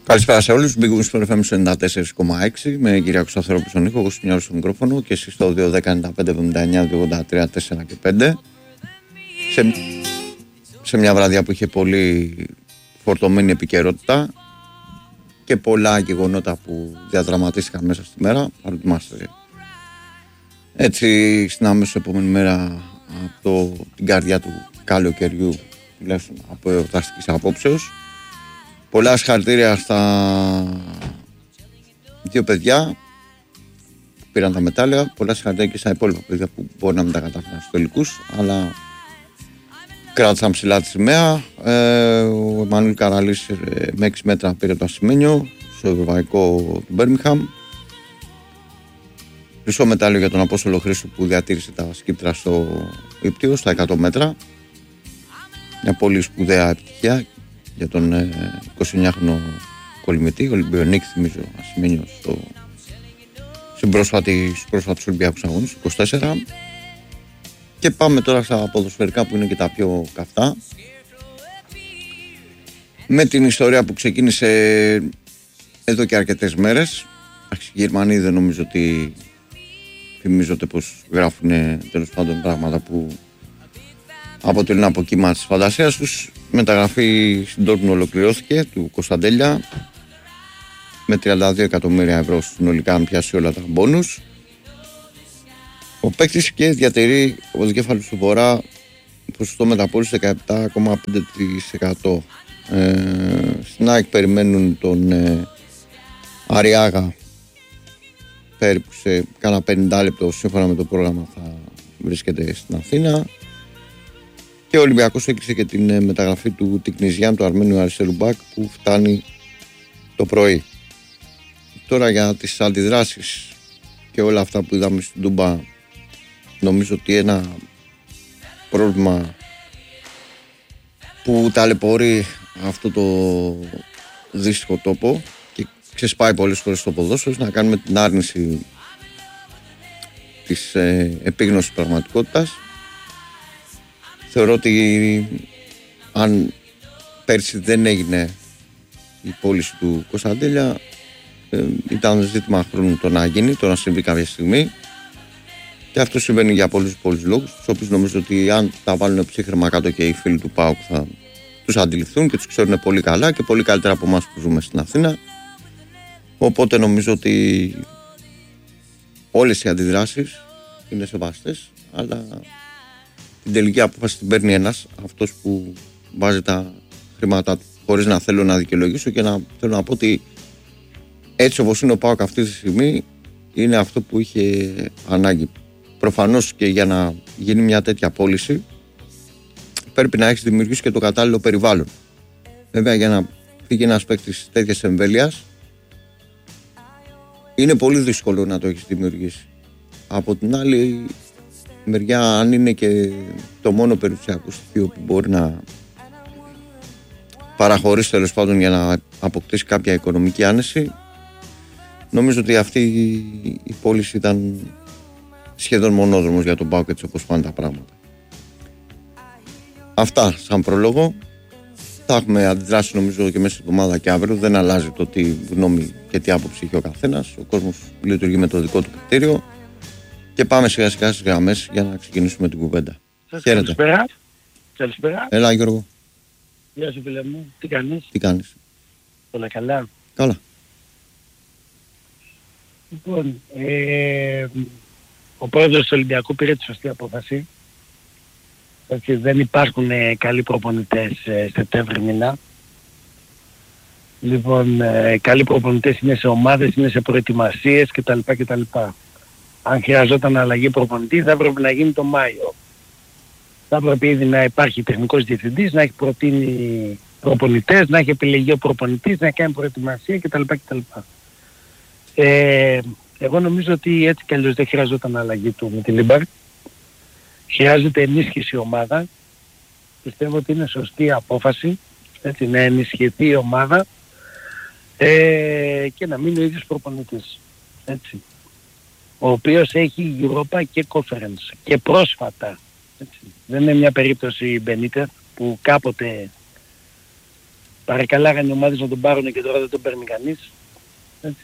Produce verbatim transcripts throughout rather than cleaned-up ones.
Καλησπέρα σε όλους. Big Wings εφ εμ ενενήντα τέσσερα κόμμα έξι με Κυριάκο Σταθερόπουλο στον ήχο, εγώ στο στο μικρόφωνο και εσείς στο δύο δέκα ενενήντα πέντε εβδομήντα εννιά δύο ογδόντα τρία τέσσερα και πέντε. Σε, σε μια βραδιά που είχε πολύ φορτωμένη επικαιρότητα και πολλά γεγονότα που διαδραματίστηκαν μέσα στη μέρα. Παροτιμάστε έτσι στην αμέσως επόμενη μέρα από το, την καρδιά του καλοκαιριού, τουλάχιστον από εορταστικής απόψεως. Πολλά συγχαρητήρια στα δύο παιδιά που πήραν τα μετάλλια. Πολλά συγχαρητήρια και στα υπόλοιπα παιδιά που μπορεί να μην τα κατάφεραν στους τελικούς, αλλά κράτησαν ψηλά τη σημαία. Ε, ο Εμμανουήλ Καραλής ε, με έξι μέτρα πήρε το ασημένιο στο ευρωπαϊκό του Μπέρμιγχαμ. Χρυσό μετάλλιο για τον Απόστολο Χρήστο που διατήρησε τα σκύπτρα στο ύπτιο στα εκατό μέτρα. Μια πολύ σπουδαία επιτυχία για τον ε, εικοσιεννιάχρονο κολυμβητή, Ολυμπιονίκη, θυμίζω, ασημένιο στο, στην πρόσφατη, στους πρόσφατους Ολυμπιακούς Αγώνες, είκοσι τέσσερα. Και πάμε τώρα στα ποδοσφαιρικά που είναι και τα πιο καυτά. Με την ιστορία που ξεκίνησε εδώ και αρκετές μέρες. Οι Γερμανοί δεν νομίζω ότι θυμίζονται πως γράφουν τέλος πάντων πράγματα που αποτελούν αποκύμα της φαντασίας τους. Μεταγραφή στην Dortmund ολοκληρώθηκε του Κωνσταντέλια με τριάντα δύο εκατομμύρια ευρώ συνολικά, αν πιάσει όλα τα μπόνους. Ο παίκτης και διατηρεί ο δικέφαλος του Βορρά ποσοστό μεταπόλησης δεκαεπτά κόμμα πέντε τοις εκατό. Ε, στην ΑΕΚ περιμένουν τον ε, Αριάγα περίπου σε κάνα πενήντα λεπτό, σύμφωνα με το πρόγραμμα θα βρίσκεται στην Αθήνα. Και ο Ολυμπιακός έκλεισε και την ε, μεταγραφή του Τικνιζιάν, του Αρμένιου αριστερού μπακ, που φτάνει το πρωί. Τώρα για τις αντιδράσεις και όλα αυτά που είδαμε στην Τούμπα, νομίζω ότι ένα πρόβλημα που ταλαιπωρεί αυτό το δύστιχο τόπο και ξεσπάει πολλές φορές στο ποδόσφαιρο, να κάνουμε την άρνηση της ε, επίγνωσης πραγματικότητας. Θεωρώ ότι αν πέρσι δεν έγινε η πώληση του Κωνσταντέλια, ε, ήταν ζήτημα χρόνου το να γίνει, το να συμβεί κάποια στιγμή. Και αυτό συμβαίνει για πολλούς πολλούς λόγους, τους οποίους νομίζω ότι αν τα βάλουν ψύχρεμα κάτω και οι φίλοι του ΠΑΟΚ θα τους αντιληφθούν και τους ξέρουν πολύ καλά και πολύ καλύτερα από εμάς που ζούμε στην Αθήνα. Οπότε νομίζω ότι όλες οι αντιδράσεις είναι σεβαστές, αλλά την τελική απόφαση την παίρνει ένας, αυτός που βάζει τα χρήματά του. Χωρίς να θέλω να δικαιολογήσω και να θέλω να πω ότι έτσι όπως είναι ο ΠΑΟΚ αυτή τη στιγμή, είναι αυτό που είχε ανάγκη. Προφανώς και για να γίνει μια τέτοια πώληση πρέπει να έχεις δημιουργήσει και το κατάλληλο περιβάλλον. Βέβαια, για να φύγει ένας παίκτης τέτοιας εμβέλειας είναι πολύ δύσκολο να το έχεις δημιουργήσει. Από την άλλη μεριά, αν είναι και το μόνο περιουσιακό στοιχείο που μπορεί να παραχωρήσει τέλος πάντων για να αποκτήσει κάποια οικονομική άνεση, νομίζω ότι αυτή η πώληση ήταν σχεδόν μονόδρομος για τον ΠΑΟΚ, έτσι όπως πάνε τα πράγματα. Αυτά σαν προλόγο. Θα έχουμε αντιδράσει νομίζω και μέσα στην εβδομάδα και αύριο. Δεν αλλάζει το τι γνώμη και τι άποψη έχει ο καθένας. Ο κόσμος λειτουργεί με το δικό του κριτήριο. Και πάμε σιγά σιγά στις γραμμές για να ξεκινήσουμε την κουβέντα. Χαίρετε. Καλησπέρα. Καλησπέρα. Έλα Γιώργο. Γεια σου φίλε μου. Τι κάνεις? Τι κάνεις? Όλα καλά. Καλά. Λοιπόν, ε, ο πρόεδρος του Ολυμπιακού πήρε τη σωστή απόφαση. Έτσι, δεν υπάρχουν ε, καλοί προπονητές ε, Σεπτέμβρη μήνα. Λοιπόν, ε, καλοί προπονητές είναι σε ομάδες, είναι σε προετοιμασίες κτλ. κτλ. Αν χρειαζόταν αλλαγή προπονητή θα έπρεπε να γίνει το Μάιο. Θα έπρεπε ήδη να υπάρχει τεχνικός διευθυντής, να έχει προτείνει προπονητές, να έχει επιλεγεί ο προπονητής, να κάνει προετοιμασία κτλ. κτλ. Ε, εγώ νομίζω ότι έτσι κι αλλιώς δεν χρειαζόταν αλλαγή του με την Λίμπαρ. Χρειάζεται ενίσχυση ομάδα. Πιστεύω ότι είναι σωστή απόφαση, έτσι, να ενισχυθεί η ομάδα ε, και να μείνει ο ίδιος προπονητής. Έτσι. Ο οποίος έχει Europa και Conference και πρόσφατα. Έτσι. Δεν είναι μια περίπτωση Μπενίτεφ που κάποτε παρακαλάγανε οι ομάδες να τον πάρουν και τώρα δεν τον παίρνει κανείς. Έτσι.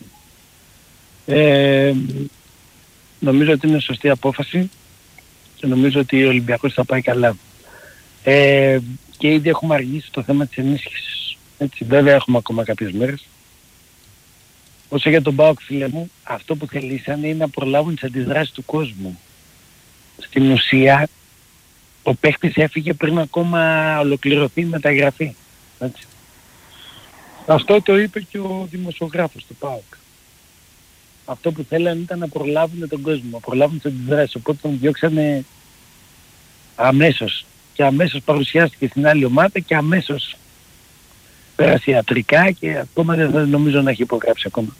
Ε, νομίζω ότι είναι σωστή απόφαση και νομίζω ότι ο Ολυμπιακός θα πάει καλά. Ε, και ήδη έχουμε αργήσει το θέμα της ενίσχυσης. Έτσι, βέβαια έχουμε ακόμα κάποιες μέρες. Όσο για τον ΠΑΟΚ, φίλε μου, αυτό που θελήσανε είναι να προλάβουν τις αντιδράσεις του κόσμου. Στην ουσία, ο παίχτης έφυγε πριν ακόμα ολοκληρωθεί η μεταγραφή. Έτσι. Αυτό το είπε και ο δημοσιογράφος του ΠΑΟΚ. Αυτό που θέλανε ήταν να προλάβουν τον κόσμο, να προλάβουν τις αντιδράσεις. Οπότε τον διώξανε αμέσως. Και αμέσως παρουσιάστηκε στην άλλη ομάδα και αμέσως πέρασε ιατρικά και ακόμα δεν θα νομίζω να έχει υπογράψει ακόμα.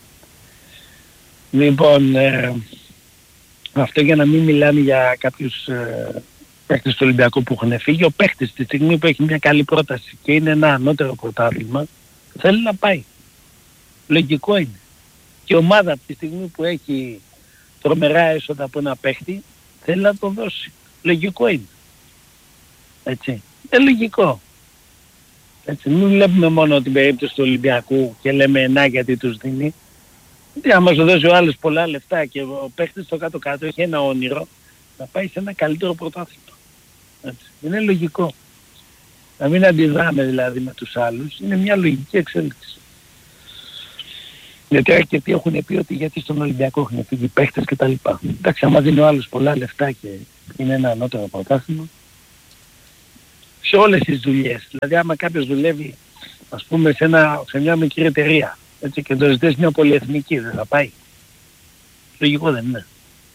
Λοιπόν, ε, αυτό για να μην μιλάμε για κάποιους ε, παίκτες του Ολυμπιακού που έχουν φύγει. Ο παίκτης τη στιγμή που έχει μια καλή πρόταση και είναι ένα ανώτερο πρωτάθλημα θέλει να πάει. Λογικό είναι. Και η ομάδα από τη στιγμή που έχει τρομερά έσοδα από ένα παίκτη θέλει να το δώσει. Λογικό είναι. Έτσι. Είναι λογικό. Έτσι. Μην βλέπουμε μόνο την περίπτωση του Ολυμπιακού και λέμε να γιατί τους δίνει. Γιατί άμα σου δώσει ο άλλος πολλά λεφτά και ο παίκτης στο κάτω-κάτω έχει ένα όνειρο να πάει σε ένα καλύτερο πρωτάθλημα. Έτσι. Είναι λογικό. Να μην αντιδράμε δηλαδή με τους άλλους. Είναι μια λογική εξέλιξη. Γιατί αρκετοί έχουν πει ότι γιατί στον Ολυμπιακό έχουν φύγει παίχτες και τα λοιπά. Εντάξει, άμα δίνει ο άλλος πολλά λεφτά και είναι ένα ανώτερο πρωτάθλημα, σε όλες τις δουλειές. Δηλαδή άμα κάποιος δουλεύει, ας πούμε, σε, ένα, σε μια μικρή εταιρεία, έτσι, και το ζητήσει μια πολυεθνική, δεν θα πάει. Λογικό δεν είναι.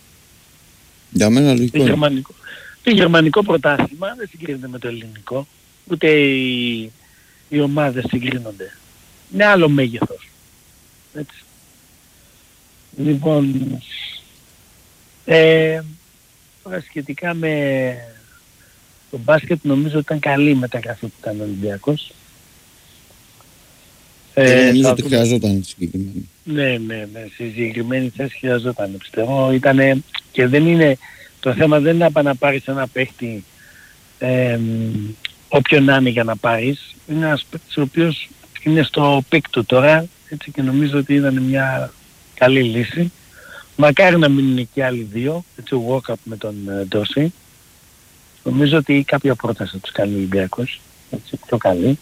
Για μένα λογικό. Το γερμανικό, το γερμανικό πρωτάθλημα δεν συγκρίνεται με το ελληνικό, ούτε οι, οι ομάδες συγκρίνονται. Είναι άλλο μέγεθος. Έτσι. Λοιπόν, ε, τώρα σχετικά με το μπάσκετ νομίζω ήταν καλή η μεταγραφή που ήταν ο Ολυμπιακός. Ε, νομίζω ότι χρειαζόταν συγκεκριμένη. Ναι, ναι, ναι, στη συγκεκριμένη θέση χρειαζόταν, πιστεύω. Ήτανε, και δεν είναι, το θέμα δεν είναι να πάρεις ένα παίχτη ε, όποιον να είναι για να πάρεις. Είναι ένας παίχτης ο οποίος είναι στο πικ του τώρα, έτσι, και νομίζω ότι ήταν μια καλή λύση. Μακάρι να μείνουν και άλλοι δύο, έτσι, ο Walkup με τον Ντόση. Uh, νομίζω ότι κάποια πρόταση θα τους κάνει ο Ολυμπιακός, έτσι, πιο καλή.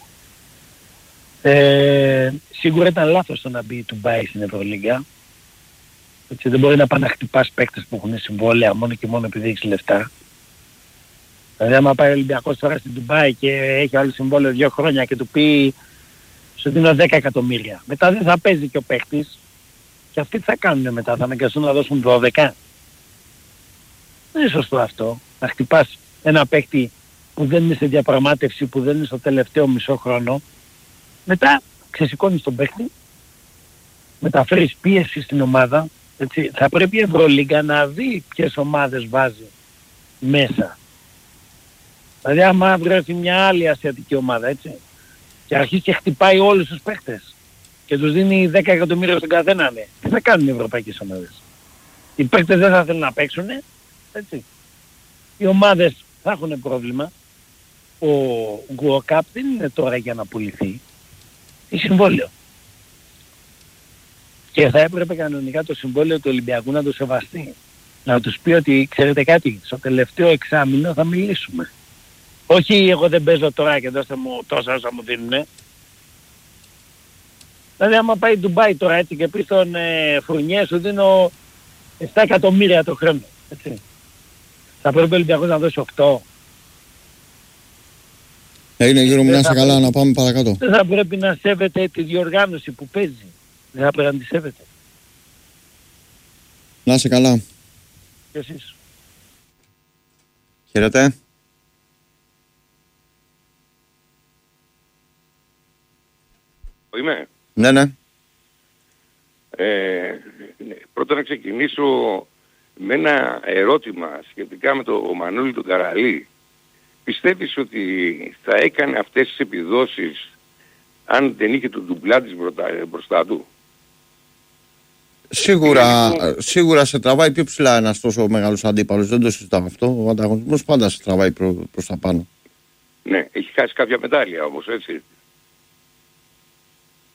Ε, σίγουρα ήταν λάθος το να μπει του Ντουμπάι στην Ευρωλίγκα. Έτσι, δεν μπορεί να πάνε να χτυπάς παίκτες που έχουν συμβόλαια μόνο και μόνο επειδή έχεις λεφτά. Δηλαδή άμα πάει ο Ολυμπιακός τώρα στην Ντουμπάι και έχει άλλο συμβόλαιο δύο χρόνια και του πει σου δίνω δέκα εκατομμύρια. Μετά δεν θα παίζει και ο παίκτης και αυτοί τι θα κάνουν μετά, θα αναγκαστούν να δώσουν δώδεκα. Δεν είναι σωστό αυτό, να χτυπάς ένα παίκτη που δεν είναι σε διαπραγμάτευση, που δεν είναι στο τελευταίο μισό χρόνο. Μετά ξεσηκώνεις τον παίκτη, μεταφέρεις πίεση στην ομάδα. Έτσι. Θα πρέπει η Ευρωλίγκα να δει ποιες ομάδες βάζει μέσα. Δηλαδή άμα βρεθεί μια άλλη ασιατική ομάδα, έτσι, και αρχίσει και χτυπάει όλους τους παίχτες και τους δίνει δέκα εκατομμύρια στον καθένα, ναι, τι θα κάνουν οι ευρωπαϊκές ομάδες? Οι παίχτες δεν θα θέλουν να παίξουν, έτσι. Οι ομάδες θα έχουν πρόβλημα. Ο Walkup δεν είναι τώρα για να πουληθεί. Η συμβόλαιο. Και θα έπρεπε κανονικά το συμβόλαιο του Ολυμπιακού να το σεβαστεί. Να τους πει ότι ξέρετε κάτι, στο τελευταίο εξάμηνο θα μιλήσουμε. Όχι εγώ δεν παίζω τώρα και δώστε μου τόσα όσα μου δίνουνε. Δηλαδή άμα πάει Ντουμπάι τώρα έτσι και πει στον ε, Φρουνιέ σου δίνω επτά εκατομμύρια το χρόνο. Έτσι. Θα πρέπει ο Ολυμπιακός να δώσει οκτώ. Έγινε γύρω μου, να είσαι καλά, να πάμε παρακάτω. Δεν θα πρέπει να σέβεται τη διοργάνωση που παίζει. Δεν θα πρέπει να τη σέβεται. Να είσαι καλά. Και εσείς. Χαίρετε. Είμαι. Ναι, ναι. Ε, ναι. Πρώτα να ξεκινήσω με ένα ερώτημα σχετικά με το Μανώλη τον Καραλή. Πιστεύεις ότι θα έκανε αυτές τις επιδόσεις αν δεν είχε τον ντουμπλάτης μπροστά του? Σίγουρα, σίγουρα σε τραβάει πιο ψηλά ένας τόσο μεγάλος αντίπαλος. Δεν το συζητάμε αυτό. Ο ανταγωνισμός πάντα σε τραβάει προ, προς τα πάνω. Ναι, έχει χάσει κάποια μετάλλια όμως, έτσι.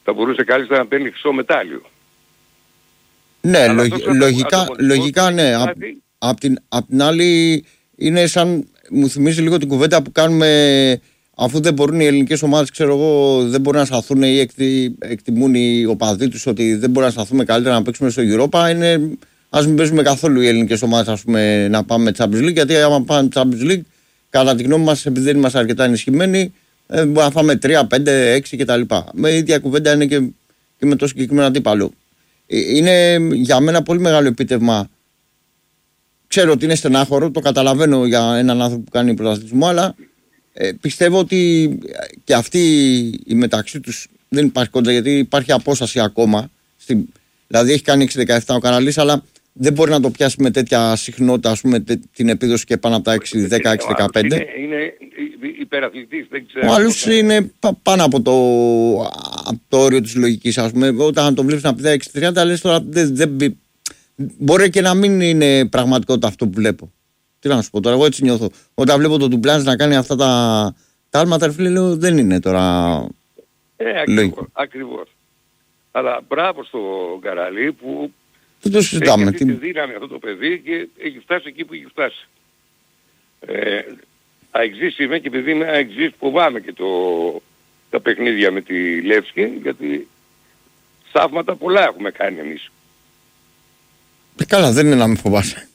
θα μπορούσε καλύτερα να παίρνει χρυσό μετάλλιο. Ναι, λογ, λογικά, λογικά ναι. Απ' απ την, απ την άλλη είναι σαν, μου θυμίζει λίγο την κουβέντα που κάνουμε, αφού δεν μπορούν οι ελληνικές ομάδες, ξέρω εγώ, δεν μπορούν να σταθούν ή εκτι, εκτιμούν οι οπαδοί τους ότι δεν μπορούν να σταθούμε καλύτερα να παίξουμε στο Europa, είναι ας μην παίζουμε καθόλου οι ελληνικές ομάδες, ας πούμε, να πάμε Champions League, γιατί άμα πάμε Champions League, κατά τη γνώμη μας, επειδή δεν είμαστε αρκετά ενισχυμένοι, ε, μπορούμε να φάμε τρία, πέντε, έξι κτλ. Με ίδια κουβέντα είναι και, και με το συγκεκριμένο αντίπαλο. Είναι για μένα πολύ μεγάλο επίτευγμα. Ξέρω ότι είναι στενάχωρο, το καταλαβαίνω για έναν άνθρωπο που κάνει πρωταθλητισμό, αλλά ε, πιστεύω ότι και αυτοί οι μεταξύ τους δεν υπάρχει κόντρα, γιατί υπάρχει απόσταση ακόμα. Στην, δηλαδή έχει κάνει έξι δεκαεπτά ο Καραλής, αλλά δεν μπορεί να το πιάσει με τέτοια συχνότητα, ας πούμε, την επίδοση και πάνω από τα έξι δέκα, έξι δεκαπέντε. Είναι, είναι υπεραθλητής, δεν ξέρω. Ο άλλος είναι πάνω από το, από το όριο της λογικής, ας πούμε. Όταν το βλέπεις να πηδάει έξι τριάντα, λες τώρα δεν, δεν, μπορεί και να μην είναι πραγματικότητα αυτό που βλέπω. Τι να σου πω τώρα, εγώ έτσι νιώθω. Όταν βλέπω τον Ντουμπλάνς να κάνει αυτά τα, τα άλματα, φίλε, λέω δεν είναι τώρα. Ε, ακριβώς, ακριβώς. Αλλά μπράβο στο Καραλή που δεν το συζητάμε. Έχει αυτή τη δύναμη αυτό το παιδί και έχει φτάσει εκεί που έχει φτάσει. Ε, αεξής είμαι και επειδή είμαι αεξής φοβάμαι και το, τα παιχνίδια με τη Λεύσκη, γιατί θαύματα πολλά έχουμε κάνει εμείς. Ε, καλά, δεν είναι να με φοβάσαι.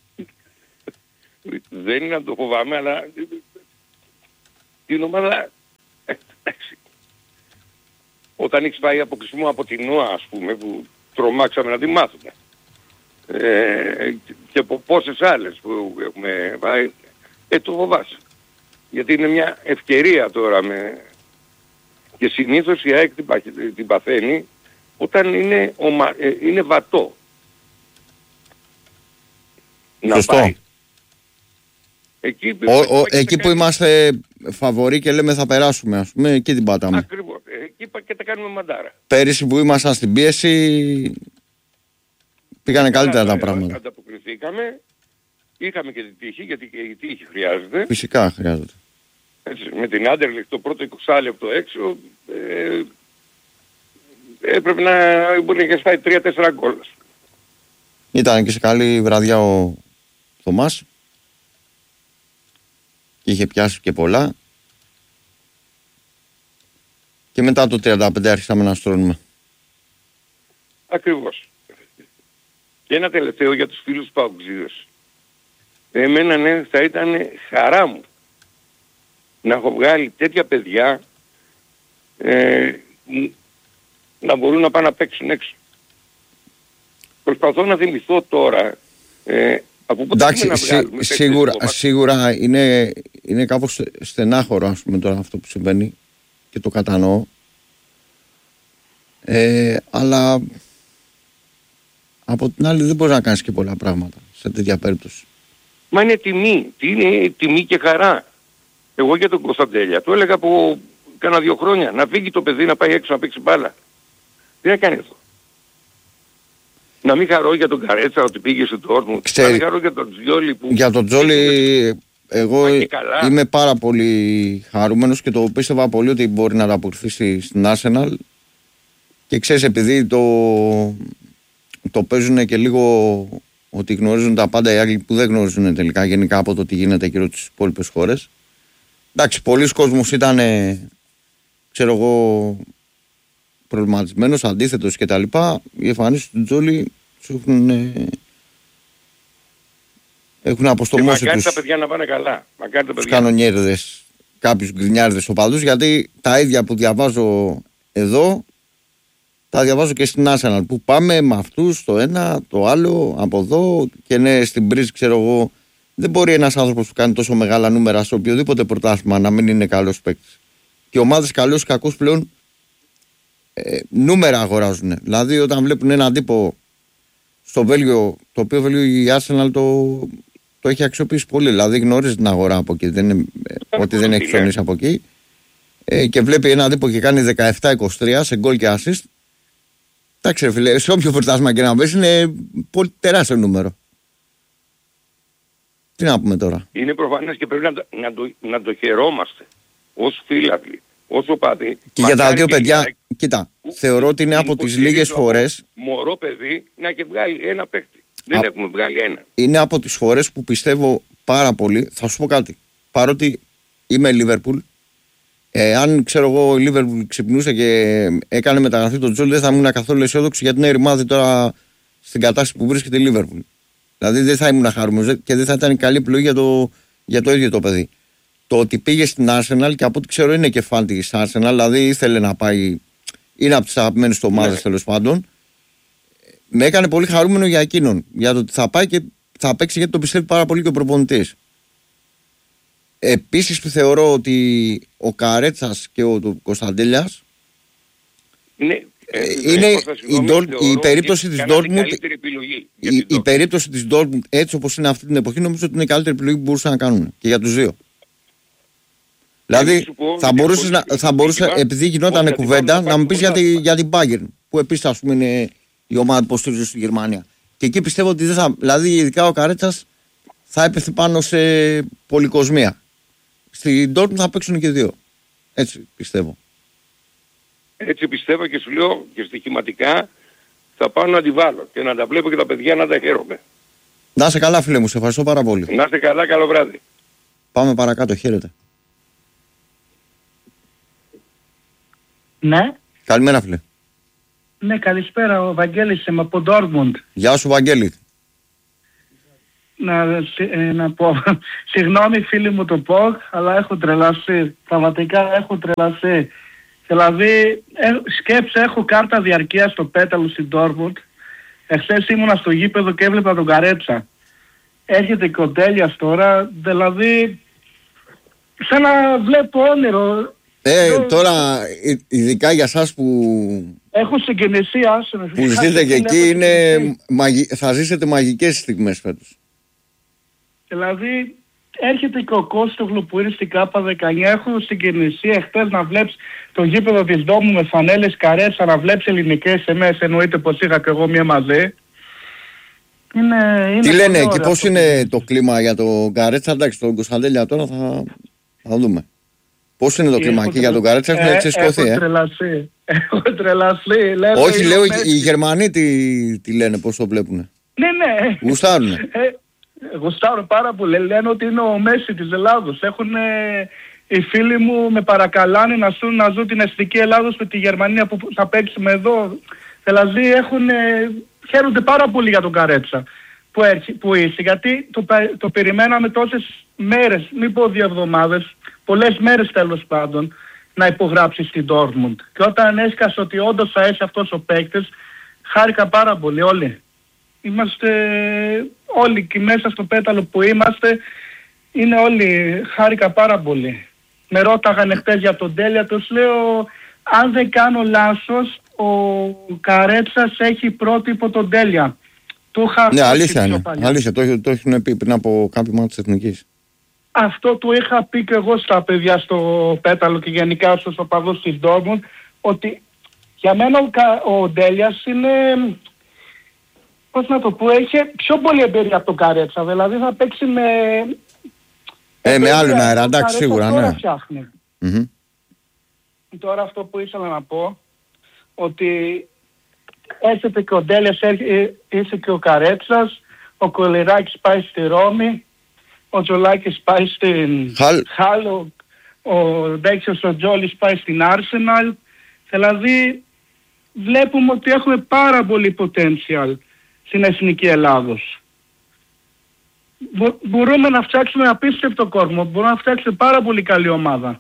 Δεν είναι να το φοβάμαι, αλλά την ομάδα, εντάξει, όταν έχεις πάει αποκλεισμό από την ΝΟΑ, ας πούμε, που τρομάξαμε να τη μάθουμε, ε, και από πόσες άλλες που έχουμε πάει, ε, το φοβάσαι. Γιατί είναι μια ευκαιρία τώρα με... και συνήθως η ΑΕΚ την, πα... την παθαίνει όταν είναι, ομα... ε, είναι βατό. Σωστό. Να πάει. Εκεί, ο, ο, εκεί που είμαστε φαβοροί και λέμε θα περάσουμε, ας πούμε, εκεί την πάταμε. Ακριβώς. Εκεί και τα κάνουμε μαντάρα. Πέρυσι που ήμασταν στην πίεση πήγανε καλύτερα τα πράγματα. Ανταποκριθήκαμε. Είχαμε και την τύχη, γιατί και η τύχη χρειάζεται. Φυσικά χρειάζεται. Έτσι, με την Άντερλεχτ το πρώτο είκοσι λεπτό έξω ε, έπρεπε να μπορεί να έχει φάει τρία τέσσερα γκολ. Ήταν και σε καλή βραδιά ο Θωμάς και είχε πιάσει και πολλά και μετά το τριάντα πέντε άρχισαμε να στρώνουμε. Ακριβώς. Και ένα τελευταίο για τους φίλους παουτζίδες. Εμένα ναι, θα ήταν χαρά μου να έχω βγάλει τέτοια παιδιά ε, να μπορούν να πάνε να παίξουν έξω. Προσπαθώ να θυμηθώ τώρα ε, από πότε εντάξει, να βγάλουμε, σί, σίγουρα, σίγουρα είναι, είναι κάπως στενάχωρο, ας πούμε, τώρα αυτό που συμβαίνει και το κατανοώ, ε, αλλά από την άλλη δεν μπορείς να κάνεις και πολλά πράγματα σε τέτοια περίπτωση. Μα είναι τιμή, είναι τιμή και χαρά. Εγώ για τον Κωνσταντέλια το έλεγα από κάνα δύο χρόνια, να φύγει το παιδί να πάει έξω να παίξει μπάλα. Τι να κάνει αυτό. Να μην χαρώ για τον Καρέτσα ότι πήγε στο Ντόρτμουντ. Να μην χαρώ για τον Τζιόλι που... Για τον Τζιόλι εγώ είμαι πάρα πολύ χαρούμενος και το πίστευα πολύ ότι μπορεί να ανταποκριθεί στην Arsenal. Και ξέρεις, επειδή το, το παίζουν και λίγο ότι γνωρίζουν τα πάντα οι Άγγλοι που δεν γνωρίζουν τελικά γενικά από το τι γίνεται γύρω στις υπόλοιπες χώρες. Εντάξει, πολλοί κόσμος ήταν, ξέρω εγώ, προβληματισμένος, αντίθετος κτλ. Οι εμφανίσεις του Τζόλι σου έχουν, έχουν αποστομώσει μακάρι τους, τα παιδιά να πάνε καλά. Μακάρι τα τους παιδιά. κανονιέρδες, κάποιους γκρινιάρδες οπαδούς, γιατί τα ίδια που διαβάζω εδώ τα διαβάζω και στην Arsenal, που πάμε με αυτούς το ένα, το άλλο, από εδώ και ναι, στην Μπρίζ, ξέρω εγώ, δεν μπορεί ένας άνθρωπος που κάνει τόσο μεγάλα νούμερα σε οποιοδήποτε πρωτάθλημα να μην είναι καλός παίκτης. Και ομάδες καλούς και κακούς πλέον ε, νούμερα αγοράζουν. Δηλαδή όταν βλέπουν έναν τύπο στο Βέλγιο, το οποίο Βέλγιο η Arsenal το, το έχει αξιοποιήσει πολύ. Δηλαδή γνωρίζει την αγορά από εκεί, δεν είναι, ε, ότι δεν έχει ψωνίσει από εκεί. Ε, και βλέπει έναν τύπο και κάνει δεκαεπτά είκοσι τρία σε γκολ και assist. Εντάξει, φίλε, σε όποιο πρωτάθλημα και να πες είναι πολύ τεράστιο νούμερο. Τι να πούμε τώρα. Είναι προφανές και πρέπει να, να, το, να το χαιρόμαστε ως φίλαθλοι. όσο πάτη. Και για τα δύο παιδιά, κοίτα, θεωρώ ότι είναι από τις λίγες φορές... Μωρό παιδί να και βγάλει ένα παίκτη. Δεν Α, έχουμε βγάλει ένα. Είναι από τις φορές που πιστεύω πάρα πολύ, θα σου πω κάτι, παρότι είμαι Liverpool, ε, αν ξέρω εγώ η Liverpool ξυπνούσε και έκανε μεταγραφή τον Τζόλ, δεν θα ήμουν καθόλου αισιόδοξη γιατί είναι ρημάδι τώρα στην κατάσταση που βρίσκεται η Liverpool. Δηλαδή δεν θα ήμουν χαρούμενος και δεν θα ήταν καλή επιλογή για το, για το ίδιο το παιδί. Το ότι πήγε στην Arsenal και από ό,τι ξέρω είναι και φαν της Arsenal, δηλαδή ήθελε να πάει, είναι από τις αγαπημένες του ομάδες, ναι, τέλος πάντων, με έκανε πολύ χαρούμενο για εκείνον. Για το ότι θα πάει και θα παίξει, γιατί το πιστεύει πάρα πολύ και ο προπονητής. Επίσης που θεωρώ ότι ο Καρέτσας και ο του Κωνσταντέλιας είναι, ε, είναι η, Ντόρ, η περίπτωση της Dortmund, η, η περίπτωση της Dortmund έτσι όπως είναι αυτή την εποχή, νομίζω ότι είναι η καλύτερη επιλογή που μπορούσαν να κάνουν και για τους δύο. Δηλαδή θα μπορούσε, να, θα μπορούσε επειδή γινόταν κουβέντα, να μου πεις για, τη, για την Bayern, που επίσης ας πούμε είναι η ομάδα που υποστηρίζει στη Γερμανία. Και εκεί πιστεύω ότι δεν θα, δηλαδή ειδικά ο Καρέτσας θα έπεθε πάνω σε πολυκοσμία. Στην Dortmund θα παίξουν και δύο. Έτσι πιστεύω. Έτσι πιστεύω και σου λέω και στοιχηματικά θα πάω να τη βάλω και να τα βλέπω και τα παιδιά να τα χαίρομαι. Να είσαι καλά φίλε μου, σε ευχαριστώ πάρα πολύ. Να είσαι καλά, καλό βράδυ. Πάμε παρακάτω, χαίρετε. Ναι. Καλημέρα φίλε. Ναι, καλησπέρα, ο Βαγγέλης είμαι από Ντόρτμουντ. Γεια σου Βαγγέλη. Να, να πω, συγγνώμη φίλοι μου το πω, αλλά έχω τρελαθεί, πραγματικά έχω τρελαθεί. Δηλαδή, σκέψε, έχω κάρτα διαρκείας στο πέταλο στην Ντόρτμουντ. Εχθές ήμουνα στο γήπεδο και έβλεπα τον Καρέτσα. Έρχεται και ο Τέλειας τώρα, δηλαδή, σαν να βλέπω όνειρο. Ε, το... τώρα, ειδικά για εσάς που... Έχω συγκινηθεί, άσονα. Που ζείτε και εκεί, είναι... Μαγι... θα ζήσετε μαγικές στιγμές φέτος. Δηλαδή, έρχεται και ο Κώστογλου που είναι στην ΚΑΠΑ δεκαεννιά. Έχω συγκινηθεί εχθές να βλέπεις το γήπεδο της Δόμου με φανέλες Καρέτσα, να βλέπεις ελληνικές εμές, εννοείται πως είχα και εγώ μία μαζί. Είναι, είναι τι λένε εκεί, πώς είναι το κλίμα για τον Καρέτσα? Εντάξει, τον Κωνσταντέλια τώρα θα, θα δούμε. Πώς είναι το κλίμα εκεί για τον Καρέτσα? Έχουν ξεσκωθεί, ε. Έχω τρελαθεί. Έχω τρελαθεί. Όχι, λέω, οι Γερμανοί τι, τι λένε, πώς το βλέπουνε? Ναι, ναι. Γουστάρουνε. Γουστάρουν πάρα πολύ. Λένε ότι είναι ο Μέση της Ελλάδος. Έχουν, ε, οι φίλοι μου με παρακαλάνε να ζουν, να ζουν την εθνική Ελλάδος με τη Γερμανία που θα παίξουμε εδώ. Δηλαδή έχουν, ε, χαίρονται πάρα πολύ για τον Καρέτσα που, έρχει, που ήρθε. Γιατί το, το περιμέναμε τόσες μέρες, μην πω δύο εβδομάδες, πολλές μέρες τέλος πάντων, να υπογράψει στην Dortmund. Και όταν έσκασε ότι όντως θα έρθει αυτός ο παίκτης, χάρηκα πάρα πολύ όλοι. Είμαστε όλοι και μέσα στο πέταλο που είμαστε, είναι όλοι, χάρηκα πάρα πολύ. Με ρώταγαν χτες για τον Τέλεια, τους λέω, αν δεν κάνω λάθος, ο Καρέτσας έχει πρότυπο τον Τέλεια. Του είχα ναι, αλήθεια είναι, αλήθεια, το, το έχουν πει πριν από κάποιο μάτι της Εθνικής. Αυτό το είχα πει και εγώ στα παιδιά στο πέταλο και γενικά στους οπαδούς της Dortmund, ότι για μένα ο, ο Ντέλιας είναι, πώς να το πω, έχει πιο πολύ εμπειρία από τον Καρέτσα, δηλαδή θα παίξει με... Ε, με άλλον αέρα, εντάξει, σίγουρα, ναι. Mm-hmm. Τώρα αυτό που ήθελα να πω, ότι έρχεται και ο Ντέλιας, ήρθε και ο Καρέτσας, ο Κολεράκης πάει στη Ρώμη, ο Τζολάκης πάει στην Χάλ, ο, ο Ντέξιος ο Τζόλης πάει στην Arsenal. Δηλαδή βλέπουμε ότι έχουμε πάρα πολύ potential στην εθνική Ελλάδος. Μπο, μπορούμε να φτιάξουμε απίστευτο κόσμο, μπορούμε να φτιάξουμε πάρα πολύ καλή ομάδα.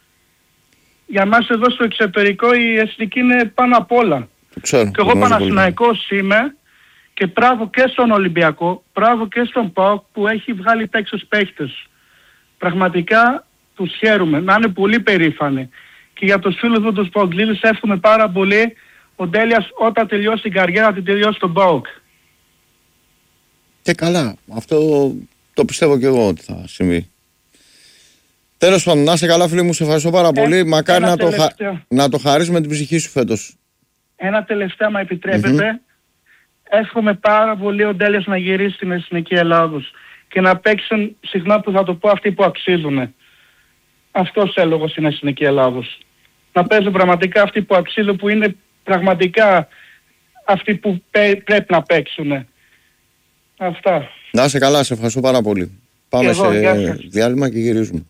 Για μας εδώ στο εξωτερικό η εθνική είναι πάνω απ' όλα. Ξέρω, και εγώ Παναθηναϊκός είμαι. Και μπράβο και στον Ολυμπιακό, μπράβο και στον ΠΑΟΚ που έχει βγάλει παίκτες παίκτες. Πραγματικά τους χαίρομαι, να είναι πολύ περήφανοι. Και για τους φίλους μου τους ΠΑΟΚλίδες εύχομαι πάρα πολύ ο Ντέλιας όταν τελειώσει την καριέρα την τελειώσει στον ΠΑΟΚ. Και καλά, αυτό το πιστεύω και εγώ ότι θα συμβεί. Τέλος πάντων, να είσαι καλά φίλοι μου, σε ευχαριστώ πάρα πολύ. Ε, Μακάρι να το, χα... να το χαρίσουμε την ψυχή σου φέτος. Ένα τελευταίο, μα επιτρέπετε. Mm-hmm. Εύχομαι πάρα πολύ ο Ντέλιας να γυρίσει στην εθνική Ελλάδος και να παίξουν, συχνά που θα το πω, αυτοί που αξίζουν. Αυτός έλεγα στην εθνική Ελλάδος. να παίζουν πραγματικά αυτοί που αξίζουν, που είναι πραγματικά αυτοί που πέ, πρέπει να παίξουν. Αυτά. Να είσαι καλά, σε ευχαριστώ πάρα πολύ. Πάμε εγώ, σε διάλειμμα και γυρίζουμε.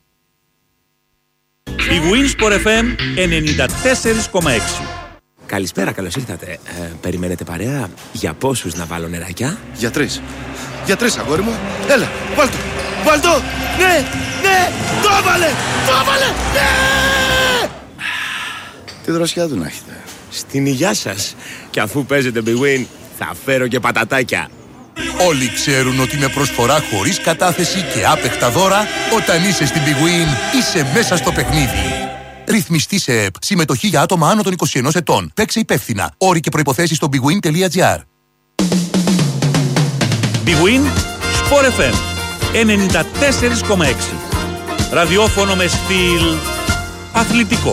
Η Winsport εφ εμ ενενήντα τέσσερα κόμμα έξι. Καλησπέρα, καλώς ήρθατε. Ε, περιμένετε παρέα? Για πόσους να βάλω νεράκια? Για τρεις. Για τρεις, αγόρι μου. Έλα, βάλ' το. Βάλ' το. Ναι, ναι, το έβαλε. Το έβαλε. Ναι. Τι δροσιά του να έχετε. Στην υγειά σας. Και αφού παίζετε Big Win, θα φέρω και πατατάκια. Όλοι ξέρουν ότι με προσφορά χωρίς κατάθεση και άπεχτα δώρα, όταν είσαι στην Big Win, είσαι μέσα στο παιχνίδι. Ρυθμιστή σε ΕΠ. Συμμετοχή για άτομα άνω των είκοσι ενός ετών. Παίξε υπεύθυνα. Όροι και προϋποθέσεις στο bigwin τελεία gr. Big Win Sport εφ εμ ενενήντα τέσσερα κόμμα έξι. Ραδιόφωνο με στυλ αθλητικό.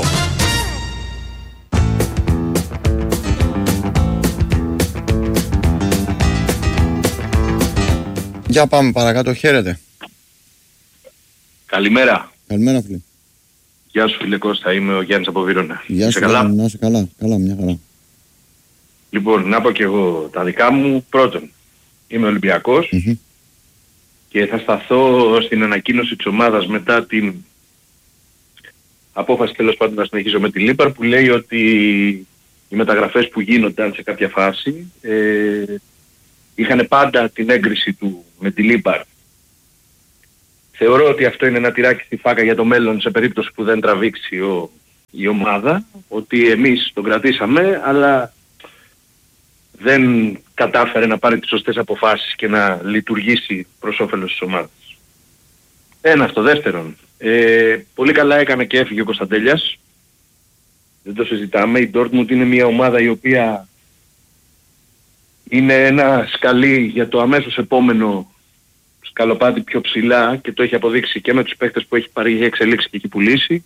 Για πάμε παρακάτω, χαίρετε. Καλημέρα. Καλημέρα, φίλε. Γεια σου, φίλε Κώστα, είμαι ο Γιάννης από Βύρωνα. Γεια σου, καλά? Να είσαι καλά, καλά, μια χαρά. Λοιπόν, να πω και εγώ τα δικά μου. Πρώτον, είμαι Ολυμπιακός mm-hmm. και θα σταθώ στην ανακοίνωση της ομάδας μετά την απόφαση, τέλος πάντων, να συνεχίσω με τη Λίπαρ, που λέει ότι οι μεταγραφές που γίνονταν σε κάποια φάση ε, είχαν πάντα την έγκριση του με τη Λίπαρ. Θεωρώ ότι αυτό είναι ένα τυράκι στη φάκα για το μέλλον σε περίπτωση που δεν τραβήξει ο, η ομάδα, ότι εμείς τον κρατήσαμε, αλλά δεν κατάφερε να πάρει τις σωστές αποφάσεις και να λειτουργήσει προς όφελος της ομάδας. Ένα αυτό. Δεύτερον, ε, πολύ καλά έκανε και έφυγε ο Κωνσταντέλιας. Δεν το συζητάμε. Η Dortmund είναι μια ομάδα η οποία είναι ένα σκαλί για το αμέσως επόμενο σκαλοπάτι πιο ψηλά και το έχει αποδείξει και με τους παίκτες που έχει πάρει, έχει εξελίξει και έχει πουλήσει.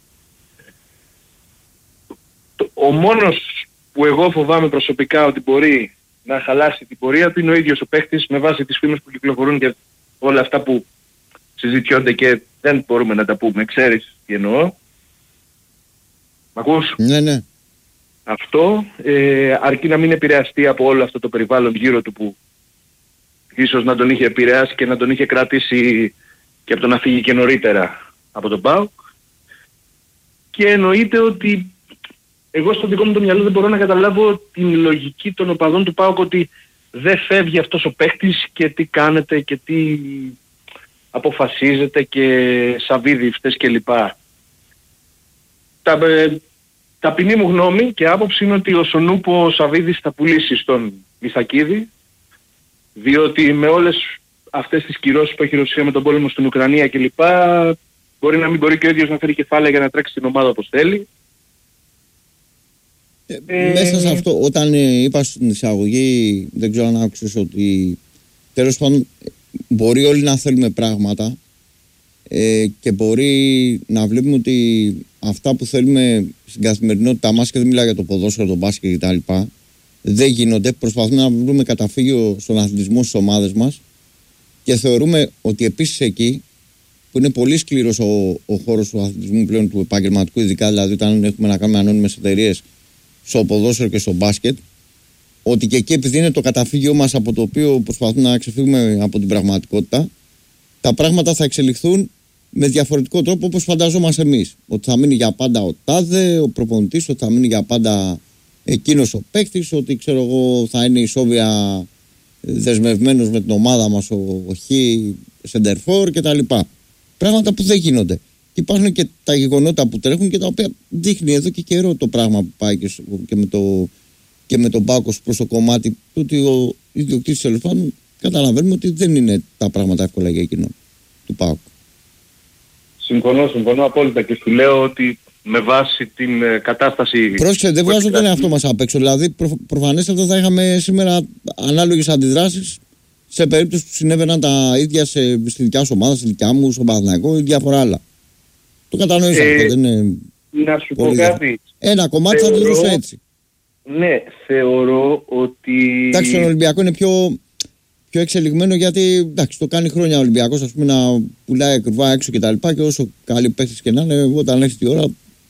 Ο μόνος που εγώ φοβάμαι προσωπικά ότι μπορεί να χαλάσει την πορεία του είναι ο ίδιος ο παίκτης, με βάση τις φήμες που κυκλοφορούν και όλα αυτά που συζητιόνται και δεν μπορούμε να τα πούμε. Ξέρεις τι εννοώ? Μ' ακούς? Ναι, ναι. Αυτό ε, αρκεί να μην επηρεαστεί από όλο αυτό το περιβάλλον γύρω του που ίσως να τον είχε επηρεάσει και να τον είχε κρατήσει και από το να φύγει και νωρίτερα από τον ΠΑΟΚ. Και εννοείται ότι εγώ στο δικό μου το μυαλό δεν μπορώ να καταλάβω την λογική των οπαδών του ΠΑΟΚ ότι δεν φεύγει αυτός ο παίχτης και τι κάνετε και τι αποφασίζετε και σαβίδιφτες κλπ. Τα, ε, ταπεινή μου γνώμη και άποψη είναι ότι ο Σονούπο ο Σαβίδης θα πουλήσει στον Μιθακίδη, διότι με όλες αυτές τις κυρώσεις που έχει η Ρωσία με τον πόλεμο στην Ουκρανία κλπ. Μπορεί να μην μπορεί και ο ίδιος να φέρει κεφάλαια για να τρέξει την ομάδα όπως θέλει. Ε, ε, μέσα σε αυτό, όταν ε, είπα στην εισαγωγή, δεν ξέρω αν άκουσες ότι τέλος πάντων μπορεί όλοι να θέλουμε πράγματα ε, και μπορεί να βλέπουμε ότι αυτά που θέλουμε στην καθημερινότητά μας, και δεν μιλάω για το ποδόσφαιρο, το μπάσκετ κτλ., δεν γίνονται. Προσπαθούμε να βρούμε καταφύγιο στον αθλητισμό στις ομάδες μας και θεωρούμε ότι επίσης εκεί που είναι πολύ σκληρός ο, ο χώρος του αθλητισμού πλέον, του επαγγελματικού ειδικά, δηλαδή όταν έχουμε να κάνουμε ανώνυμες εταιρείες στο ποδόσφαιρο και στο μπάσκετ, ότι και εκεί επειδή είναι το καταφύγιο μας από το οποίο προσπαθούμε να ξεφύγουμε από την πραγματικότητα, τα πράγματα θα εξελιχθούν με διαφορετικό τρόπο όπως φανταζόμαστε εμείς. Ότι θα μείνει για πάντα ο τάδε, ο προπονητής, ότι θα μείνει για πάντα εκείνος ο παίκτης, ότι ξέρω εγώ θα είναι ισόβια δεσμευμένος με την ομάδα μας ο, ο Χ Σεντερφόρ κτλ. Πράγματα που δεν γίνονται. Και υπάρχουν και τα γεγονότα που τρέχουν και τα οποία δείχνει εδώ και καιρό το πράγμα που πάει και, και με το και με τον ΠΑΟΚ προς το κομμάτι του ότι ο ιδιοκτήτης τέλος πάντων καταλαβαίνουμε ότι δεν είναι τα πράγματα εύκολα για εκείνο του ΠΑΟΚ. Συμφωνώ, συμφωνώ απόλυτα και σου λέω ότι με βάση την ε, κατάσταση... Πρόσεξε, δεν βγάζω τον εαυτό μας απ' έξω. Δηλαδή προ, προφανέστατα θα είχαμε σήμερα ανάλογες αντιδράσεις σε περίπτωση που συνέβαιναν τα ίδια σε, στη δικιά σου ομάδα, στη δικιά μου, στον Παναθηναϊκό ή διάφορα άλλα. Το κατανοείς ε, αυτό, δεν είναι... Να σου πω κάτι. Ένα κομμάτι θεωρώ, θα αντιδρούσε έτσι. Ναι, θεωρώ ότι... Εντάξει, τον Ολυμπιακό είναι πιο, πιο εξελιγμένο γιατί εντάξει, το κάνει χρόνια ο Ολυμπιακός, ας πούμε, να πουλάει ακριβά έξω και τα λοιπά και όσο καλή παίχτης και να είναι, όταν έχει τη ώρα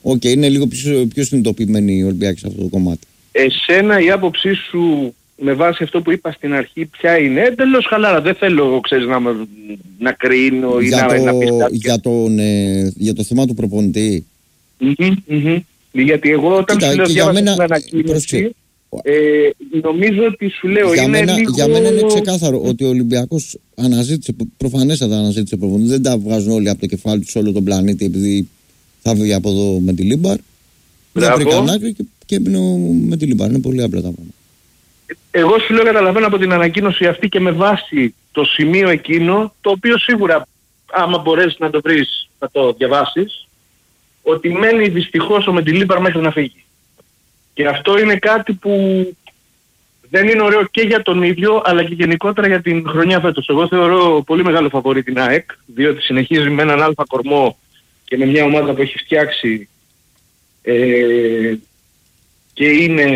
Οκ, okay, είναι λίγο πιο, πιο συνειδητοποιημένοι οι Ολυμπιακοί σε αυτό το κομμάτι. Εσένα η άποψή σου με βάση αυτό που είπα στην αρχή ποια είναι? Εντελώς χαλάρα, δεν θέλω ξέρεις, να, να κρίνω ή για να, το, να πεις κάτι. Για, τον, ε, για το θέμα του προπονητή. Mm-hmm, mm-hmm. Γιατί εγώ όταν Κοίτα, σου λέω διάβασα μένα, την ανακοίνωση, ε, νομίζω ότι σου λέω για είναι μένα, λίγο... Για μένα είναι ξεκάθαρο ότι ο Ολυμπιακός αναζήτησε, προφανέστατα αναζήτησε προπονητή. Δεν τα βγάζουν όλοι από το κεφάλι τους όλο τον πλανήτη επειδή θα βγει από εδώ με τη Λίμπαρ. Δεν βρήκαν άκρη και, και έμεινε με τη Λίμπαρ. Είναι πολύ απλά τα πράγματα. Εγώ σου λέω καταλαβαίνω από την ανακοίνωση αυτή και με βάση το σημείο εκείνο, το οποίο σίγουρα άμα μπορέσεις να το βρεις θα το διαβάσεις, ότι μένει δυστυχώς ο Μεντιλίμπαρ μέχρι να φύγει. Και αυτό είναι κάτι που δεν είναι ωραίο και για τον ίδιο, αλλά και γενικότερα για την χρονιά φέτος. Εγώ θεωρώ πολύ μεγάλο φαβορί την ΑΕΚ, διότι συνεχίζει με έναν αλφα κορμό και με μια ομάδα που έχει φτιάξει ε, και είναι...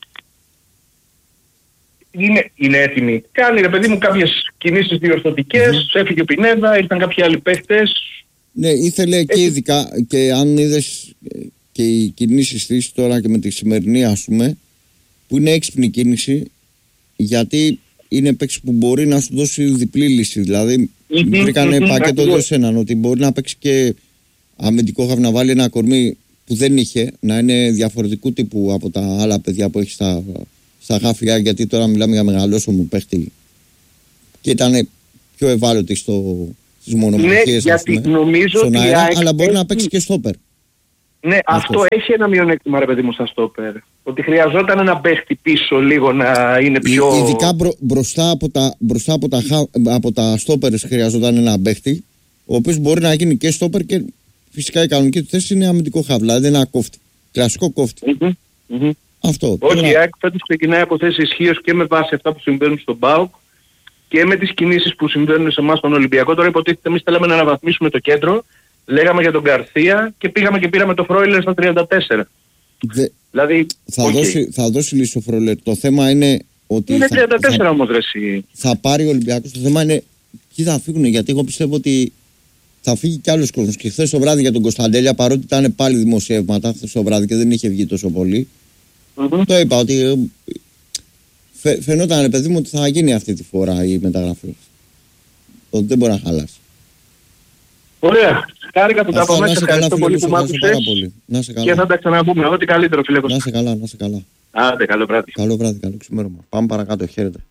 Είναι, είναι έτοιμη. Κάνει ρε παιδί μου κάποιες κινήσεις διορθωτικές, mm-hmm. έφυγε ο Πινέδα, ήρθαν κάποιοι άλλοι παίχτες. Ναι, ήθελε Έχει... και ειδικά, και αν είδες και οι κινήσεις της τώρα και με τη σημερινή ας πούμε, που είναι έξυπνη κίνηση, γιατί είναι παίξη που μπορεί να σου δώσει διπλή λύση. Δηλαδή, mm-hmm, βρήκανε mm-hmm, πακέτο δύο σε έναν, ότι μπορεί να παίξει και αμυντικό χαβ, να βάλει ένα κορμί που δεν είχε, να είναι διαφορετικού τύπου από τα άλλα παιδιά που έχει στα... στα γάφια, γιατί τώρα μιλάμε για μεγαλόσωμο παίχτη και ήταν πιο ευάλωτη στο, στις μονομαχίες, ναι, γιατί πούμε, νομίζω στον αέρα, ότι αλλά μπορεί έχει... να παίξει και στόπερ. Ναι, αυτό, αυτό έχει ένα μειονέκτημα ρε παιδί μου στα στόπερ, ότι χρειαζόταν ένα παίχτη πίσω λίγο να είναι πιο... Ει, ειδικά μπρο, μπροστά από τα, μπροστά από τα, από τα στόπερ χρειαζόταν ένα παίχτη, ο οποίος μπορεί να γίνει και στόπερ και φυσικά η κανονική του θέση είναι αμυντικό χαβ, δηλαδή ένα κόφτη, κλασικό κόφτη. Mm-hmm, mm-hmm. Αυτό. Όχι, η ΑΕΚ φέτος ξεκινάει από θέση ισχύως και με βάση αυτά που συμβαίνουν στον ΠΑΟΚ και με τις κινήσεις που συμβαίνουν σε εμάς στον Ολυμπιακό. Τώρα υποτίθεται εμείς θέλαμε να αναβαθμίσουμε το κέντρο, λέγαμε για τον Γκαρθία και πήγαμε και πήραμε το Φρόιλερ στα τριάντα τέσσερα. Δε... Δηλαδή, θα, okay. δώσει, θα δώσει λύση ο Φρόιλερ. Το θέμα είναι ότι. Είναι θα, τριάντα τέσσερα θα, όμως ρε εσύ. Θα πάρει ο Ολυμπιακός. Το θέμα είναι ποιοι θα φύγουν, γιατί εγώ πιστεύω ότι θα φύγει κι άλλος κόσμος. Και χθες το βράδυ για τον Κωνσταντέλια, παρότι ήταν πάλι δημοσιεύματα χθες το βράδυ και δεν είχε βγει τόσο πολύ. Mm-hmm. Το είπα ότι φαι, φαινόταν ρε παιδί μου ότι θα γίνει αυτή τη φορά η μεταγραφή. Ότι δεν μπορεί να χαλάσει. Ωραία. Χάρηκα που τα από μέσα. Ευχαριστώ πολύ που μ' άκουσες και θα τα ξαναπούμε. Ό,τι καλύτερο φίλε. Να σε καλά, να σε καλά. Άντε, καλό βράδυ. Καλό βράδυ, καλό ξημέρωμα. Πάμε παρακάτω, χαίρετε.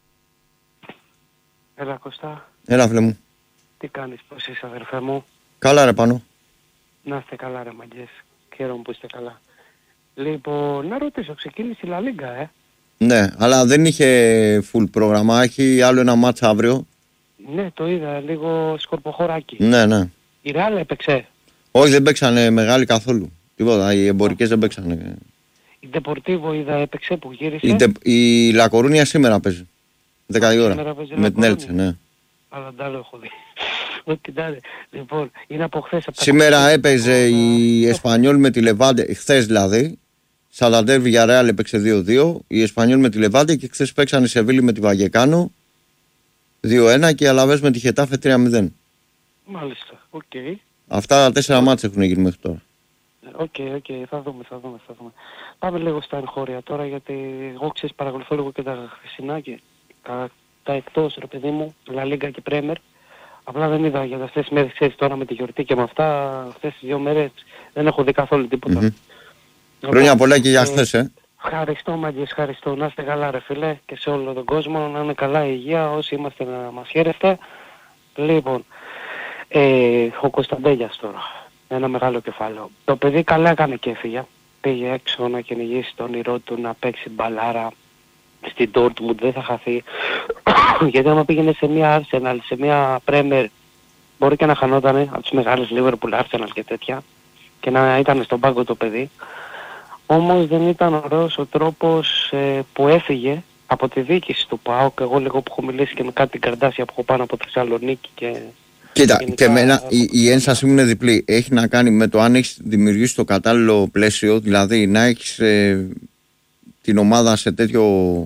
Έλα Κωστά. Έλα φίλε μου. Τι κάνεις, πώς είσαι αδερφέ μου? Καλά ρε Πάνο. Να είστε καλά ρε μαγκές. Χαίρομαι που είστε καλά. Λοιπόν, να ρωτήσω, ξεκίνησε η Λα Λίγκα, ε. Ναι, αλλά δεν είχε full πρόγραμμα, έχει άλλο ένα μάτς αύριο. Ναι, το είδα, λίγο σκορποχωράκι. Ναι, ναι. Η Ρεάλ έπαιξε? Όχι, δεν παίξανε μεγάλη καθόλου. Τίποτα, οι εμπορικές δεν παίξανε. Η Ντεπορτίβο είδα έπαιξε που γύρισε. Η, Ντε... η Λακορούνια σήμερα παίζει. δέκα η ώρα. Με την Έλτσε, ναι. Αλλά τ' άλλο έχω δει. Ό,τι τ' Λοιπόν, είναι από χθες. Από σήμερα τα... έπαιζε η Εσπανιόλ με τη Λεβάντε, χθες δηλαδή. Σανταντέρ Βιγιαρεάλ έπαιξε δύο δύο. Η Εσπανιόλ με τη Λεβάντε και χθες παίξανε η Σεβίλη με τη Βαγεκάνο δύο ένα και η Αλαβές με τη Χετάφε τρία μηδέν. Μάλιστα, οκ. Okay. Αυτά τα τέσσερα μάτς έχουν γίνει μέχρι τώρα. Οκ, okay, οκ, okay. θα δούμε, θα δούμε, θα δούμε. Πάμε λίγο στα εγχώρια τώρα, γιατί εγώ ξέρεις παρακολουθώ λίγο και τα χθεσινά και τα, τα εκτός ρε παιδί μου, Λα Λίγκα και Πρέμερ. Απλά δεν είδα για αυτές τις μέρες, ξέρεις τώρα με τη γιορτή και με αυτά, αυτές τις δύο μέρες δεν έχω δει καθόλου τίποτα. Mm-hmm. Χρόνια πολλά και για χθες, ε. Ευχαριστώ μαγκές, ευχαριστώ. Να είστε καλά ρε φίλε και σε όλο τον κόσμο, να είναι καλά η υγεία, όσοι είμαστε να μας χαίρεστε. Λοιπόν, ε, ο Κωνσταντέλιας τώρα, ένα μεγάλο κεφάλαιο. Το παιδί καλά έκανε και έφυγε. Πήγε έξω να κυνηγήσει τον όνειρό του, να παίξει μπαλάρα στην Dortmund, δεν θα χαθεί. Γιατί άμα πήγαινε σε μια Arsenal, σε μια Premier, μπορεί και να χανότανε από τις μεγάλες Liverpool, Arsenal και τέτοια και να ήταν στον πάγκο το παιδί. Όμως δεν ήταν ωραίος ο τρόπος ε, που έφυγε από τη διοίκηση του ΠΑΟΚ. Εγώ λίγο που έχω μιλήσει και με κάτι καρδάσια που έχω πάνω από Θεσσαλονίκη και... Κοίτα, γενικά... και εμένα η, η ένσταση μου είναι διπλή. Έχει να κάνει με το αν έχεις δημιουργήσει το κατάλληλο πλαίσιο, δηλαδή να έχεις ε, την ομάδα σε τέτοιο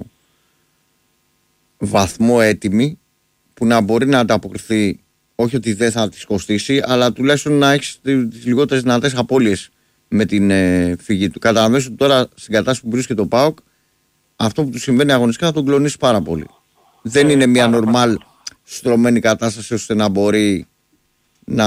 βαθμό έτοιμη που να μπορεί να ανταποκριθεί, όχι ότι δεν θα της κοστίσει, αλλά τουλάχιστον να έχεις τις λιγότερες δυνατές απώλειες με την ε, φυγή του. Καταλαβαίνεις ότι τώρα στην κατάσταση που βρίσκεται το ΠΑΟΚ, αυτό που του συμβαίνει αγωνιστικά θα τον κλονίσει πάρα πολύ. Δεν είναι μια νορμάλ στρωμένη κατάσταση ώστε να μπορεί να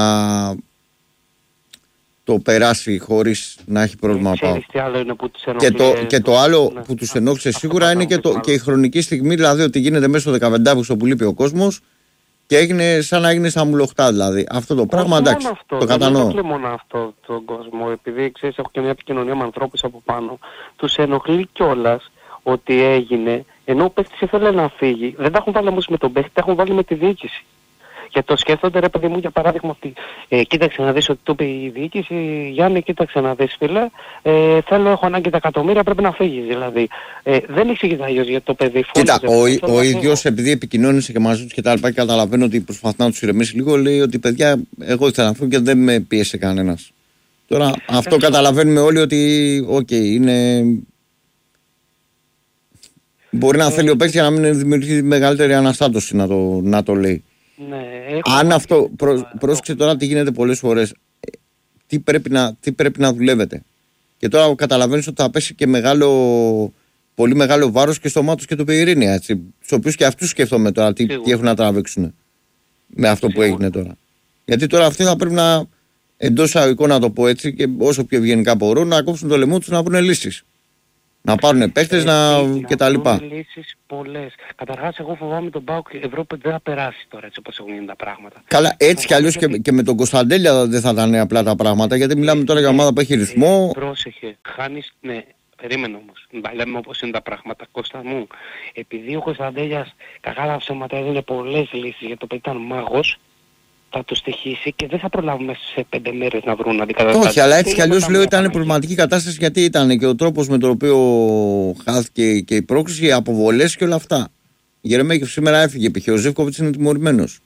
το περάσει χωρίς να έχει πρόβλημα ΠΑΟΚ. Και το, και το άλλο ναι, που τους ενόχλησε σίγουρα είναι και, το, και η χρονική στιγμή, δηλαδή ότι γίνεται μέσα στο δεκαπέντε Αυγούστου που λείπει ο κόσμος και έγινε σαν να έγινε σαν μουλοχτά δηλαδή. Αυτό το πράγμα εντάξει, αυτό, το κατανοώ. Δεν μόνο αυτό τον κόσμο, επειδή ξέρεις έχω και μια επικοινωνία με ανθρώπους από πάνω, τους ενοχλεί κιόλας ότι έγινε, ενώ ο παίκτης ήθελε να φύγει, δεν τα έχουν βάλει όμως με τον παίκτη, τα έχουν βάλει με τη διοίκηση. Και το σκέφτονται ρε παιδί μου για παράδειγμα ότι ε, κοίταξε να δεις ότι το είπε η διοίκηση, Γιάννη κοίταξε να δεις φίλε, ε, θέλω έχω ανάγκη τα εκατομμύρια πρέπει να φύγεις δηλαδή. Ε, δεν εξηγείται αλλιώς για το παιδί φώναζε. Κοίτα, ο, ο, ο ίδιος επειδή επικοινώνησε και μαζί τους και τα λοιπά και καταλαβαίνω ότι προσπαθεί να τους ηρεμήσει λίγο, λέει ότι παιδιά εγώ ήθελα να φύγω και δεν με πίεσε κανένας. Τώρα αυτό καταλαβαίνουμε όλοι ότι οκ, okay, είναι... Μπορεί να θέλει ο παίκτης για να μην δημιουργεί μεγαλύτερη αναστάτωση να το, να το λέει. Ναι, αν αυτό, προ, πρόσεξε τώρα τι γίνεται πολλές φορές, τι πρέπει, να, τι πρέπει να δουλεύετε. Και τώρα καταλαβαίνεις ότι θα πέσει και μεγάλο, πολύ μεγάλο βάρος και στο μάτος και του Πεϊρήνια, έτσι. Στους οποίους και αυτούς σκέφτομαι τώρα τι, τι έχουν να τραβήξουν με αυτό που έγινε τώρα. Γιατί τώρα αυτοί θα πρέπει να, εντός εισαγωγικών να το πω έτσι και όσο πιο ευγενικά μπορούν, να κόψουν το λαιμό τους να βρουν λύσεις. Να πάρουν παίκτες να... και τα λοιπά. Λύσεις πολλές. Καταρχάς εγώ φοβάμαι τον ΠΑΟΚ η Ευρώπη δεν θα περάσει τώρα έτσι όπως έχουν γίνει τα πράγματα. Καλά, έτσι κι αλλιώς και, και με τον Κωνσταντέλια δεν θα ήταν απλά τα πράγματα, γιατί μιλάμε τώρα για ομάδα που έχει ρυθμό. Πρόσεχε, χάνεις, ναι, περίμενε όμως, να λέμε όπως είναι τα πράγματα. Κώστα μου, επειδή ο Κωνσταντέλιας κακά τα ψέματα έδινε πολλές λύσεις γιατί το παιδί ήταν μάγος, θα το στοιχήσει και δεν θα προλάβουμε σε πέντε μέρες να βρουν αντικαταστάσεις. Όχι, αλλά έτσι κι αλλιώς λέω ήταν προβληματική κατάσταση γιατί ήταν και ο τρόπος με τον οποίο χάθηκε και η πρόκληση, οι αποβολές και όλα αυτά. Η Γερεμέγεφ σήμερα έφυγε, π.χ. ο Ζεύκοβιτς είναι τιμωρημένος.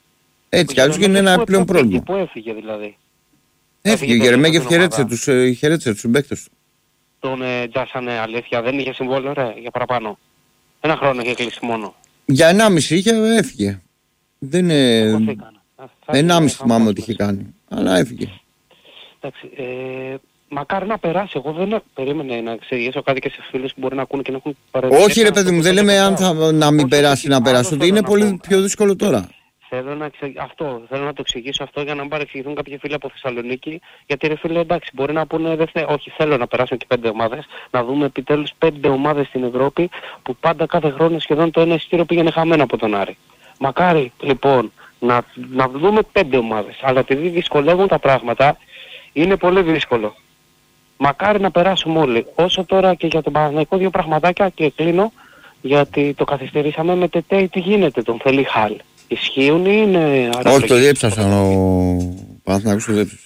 Έτσι κι αλλιώς είναι ένα επιπλέον πρόβλημα. Πού έφυγε δηλαδή? Έφυγε, ο Γερεμέγεφ χαιρέτησε τους, χαιρέτησε τους συμπαίκτες του. Τον ε, τζάσανε αλήθεια, δεν είχε συμβόλαιο ρε, για παραπάνω. Ένα χρόνο είχε κλείσει μόνο. Για ενάμιση είχε, έφυγε. Δεν είναι... Ενάμιση θυμάμαι ότι είχε κάνει, αλλά έφυγε. Εντάξει, ε, μακάρι να περάσει. Εγώ δεν περίμενα να εξηγήσω κάτι και σε φίλους που μπορεί να ακούνε και να έχουν παραδείγματα. Όχι ρε παιδί μου, δεν λέμε αν θα να μην περάσει να περάσει, ότι είναι πολύ πιο δύσκολο τώρα. Θέλω να, εξε... αυτό, θέλω να το εξηγήσω αυτό για να μην παρεξηγηθούν κάποιοι φίλοι από Θεσσαλονίκη. Γιατί ρε φίλε, εντάξει, μπορεί να πούνε, δεν θε... όχι, θέλω να περάσουν και πέντε ομάδες. Να δούμε επιτέλους πέντε ομάδες στην Ευρώπη που πάντα κάθε χρόνο σχεδόν το ένα εισιτήριο πήγαινε χαμένο από τον Άρη. Μακάρι λοιπόν να, να δούμε πέντε ομάδες. Αλλά επειδή δυσκολεύουν τα πράγματα, είναι πολύ δύσκολο. Μακάρι να περάσουμε όλοι. Όσο τώρα και για τον Παναθηναϊκό δύο πραγματάκια και κλείνω, γιατί το καθυστερήσαμε με Τετέι, τι γίνεται, τον θέλει Χάλ. Ισχύουν ή είναι... Όχι, το διέψασαν ο Παναθηναϊκός, το διέψασαν.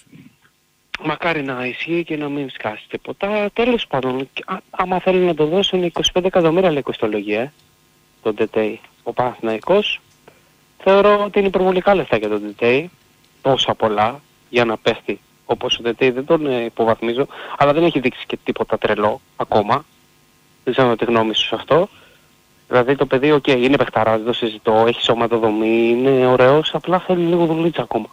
Μακάρι να ισχύει και να μην σκάσει τίποτα. Τέλος πάντων, α, άμα θέλουν να το δώσουν είκοσι πέντε εκατομμύρια λέει κοστολογία, ε, τον Τετέι. Ο Παναθηναϊκός θεωρώ ότι είναι υπερβολικά λεφτά για τον Τετέι, τόσα πολλά, για να πέφτει. Όπως ο Τετέι δεν τον ε, υποβαθμίζω, αλλά δεν έχει δείξει και τίποτα τρελό ακόμα. Δεν ξέρω τη γνώμη σου σε αυτό. Δηλαδή το παιδί, οκ, okay, είναι παιχταράς, δεν το συζητώ, έχει σωματοδομή, είναι ωραίος, απλά θέλει λίγο δουλίτσα ακόμα.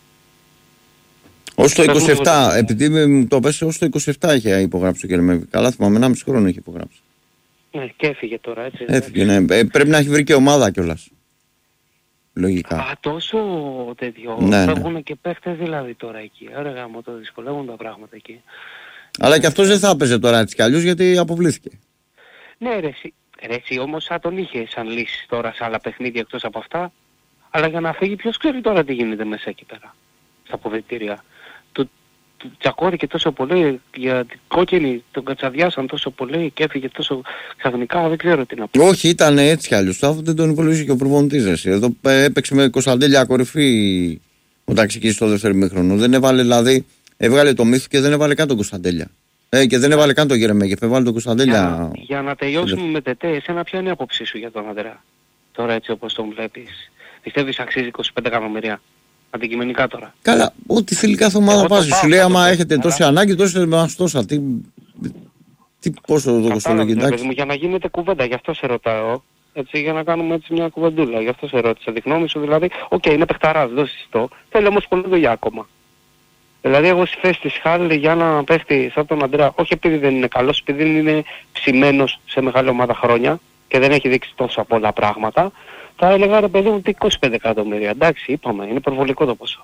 Ως το είκοσι επτά, επειδή μου το πέσει, ως το είκοσι επτά είχε υπογράψει ο Κερμέβη. Καλά θυμάμαι, ενάμιση χρόνο είχε υπογράψει. Ναι, και έφυγε τώρα, έτσι. Έφυγε, ναι. Ε, πρέπει να έχει βρει και ομάδα κιόλας. Λογικά. Α, τόσο τέτοιο. Ναι, φεύγουν ναι. και παίχτες δηλαδή τώρα εκεί. Ωραία, μου το δυσκολεύουν τα πράγματα εκεί. Αλλά και αυτός δεν θα έπαιζε τώρα έτσι κι αλλιώς γιατί αποβλήθηκε. Ναι, ρε, εσύ, ρε, εσύ όμως θα τον είχε σαν λύση τώρα σε άλλα παιχνίδια εκτός από αυτά. Αλλά για να φύγει ποιος ξέρει τώρα τι γίνεται μέσα εκεί πέρα. Στα αποδυτήρια. Του, του τσακώθηκε τόσο πολύ για την κόκκινη, τον κατσαδιάσαν τόσο πολύ και έφυγε τόσο ξαφνικά, δεν ξέρω τι να πω. Όχι, ήταν έτσι κι αλλιώς. Αυτό δεν τον υπολογίζει και ο προπονητής. Εδώ έπαιξε με Κωνσταντέλια κορυφή όταν ξεκίνησε το δεύτερο ημίχρονο. Δεν έβαλε δηλαδή, έβγαλε το μύθο και δεν έβαλε καν τον Κωνσταντέλια. Ε, και δεν έβαλε καν τον Γερεμέγεφ, έβαλε τον Κωνσταντέλια. Για, για να τελειώσουμε με Τετέ, εσένα ποια είναι η άποψή σου για τον Ανδρέα? Τώρα έτσι όπως τον βλέπεις. Πιστεύεις αξίζει είκοσι πέντε εκατομμύρια? Αντικειμενικά τώρα. Καλά, ό,τι θέλει κάθε ομάδα βάζει. Σου λέει άμα έχετε τόση ανάγκη, τόση μας τόσα. Τι, τι πόσο το κοστολογεί, εντάξει. Για να γίνεται κουβέντα, γι' αυτό σε ρωτάω. Έτσι, για να κάνουμε έτσι μια κουβεντούλα. Γι' αυτό σε ρώτησα. Τη γνώμη σου δηλαδή, οκ, okay, είναι παιχταράς, δεν συζητώ. Θέλει όμως πολύ δουλειά ακόμα. Δηλαδή εγώ στη θέση της Χάλ για να πέφτει σαν τον Αντρέα, όχι επειδή δεν είναι καλός, επειδή είναι ψημένος σε μεγάλη ομάδα χρόνια και δεν έχει δείξει τόσα πολλά πράγματα, θα έλεγα ρε παιδί μου ότι είκοσι πέντε εκατομμύρια. Εντάξει, είπαμε, είναι υπερβολικό το ποσό.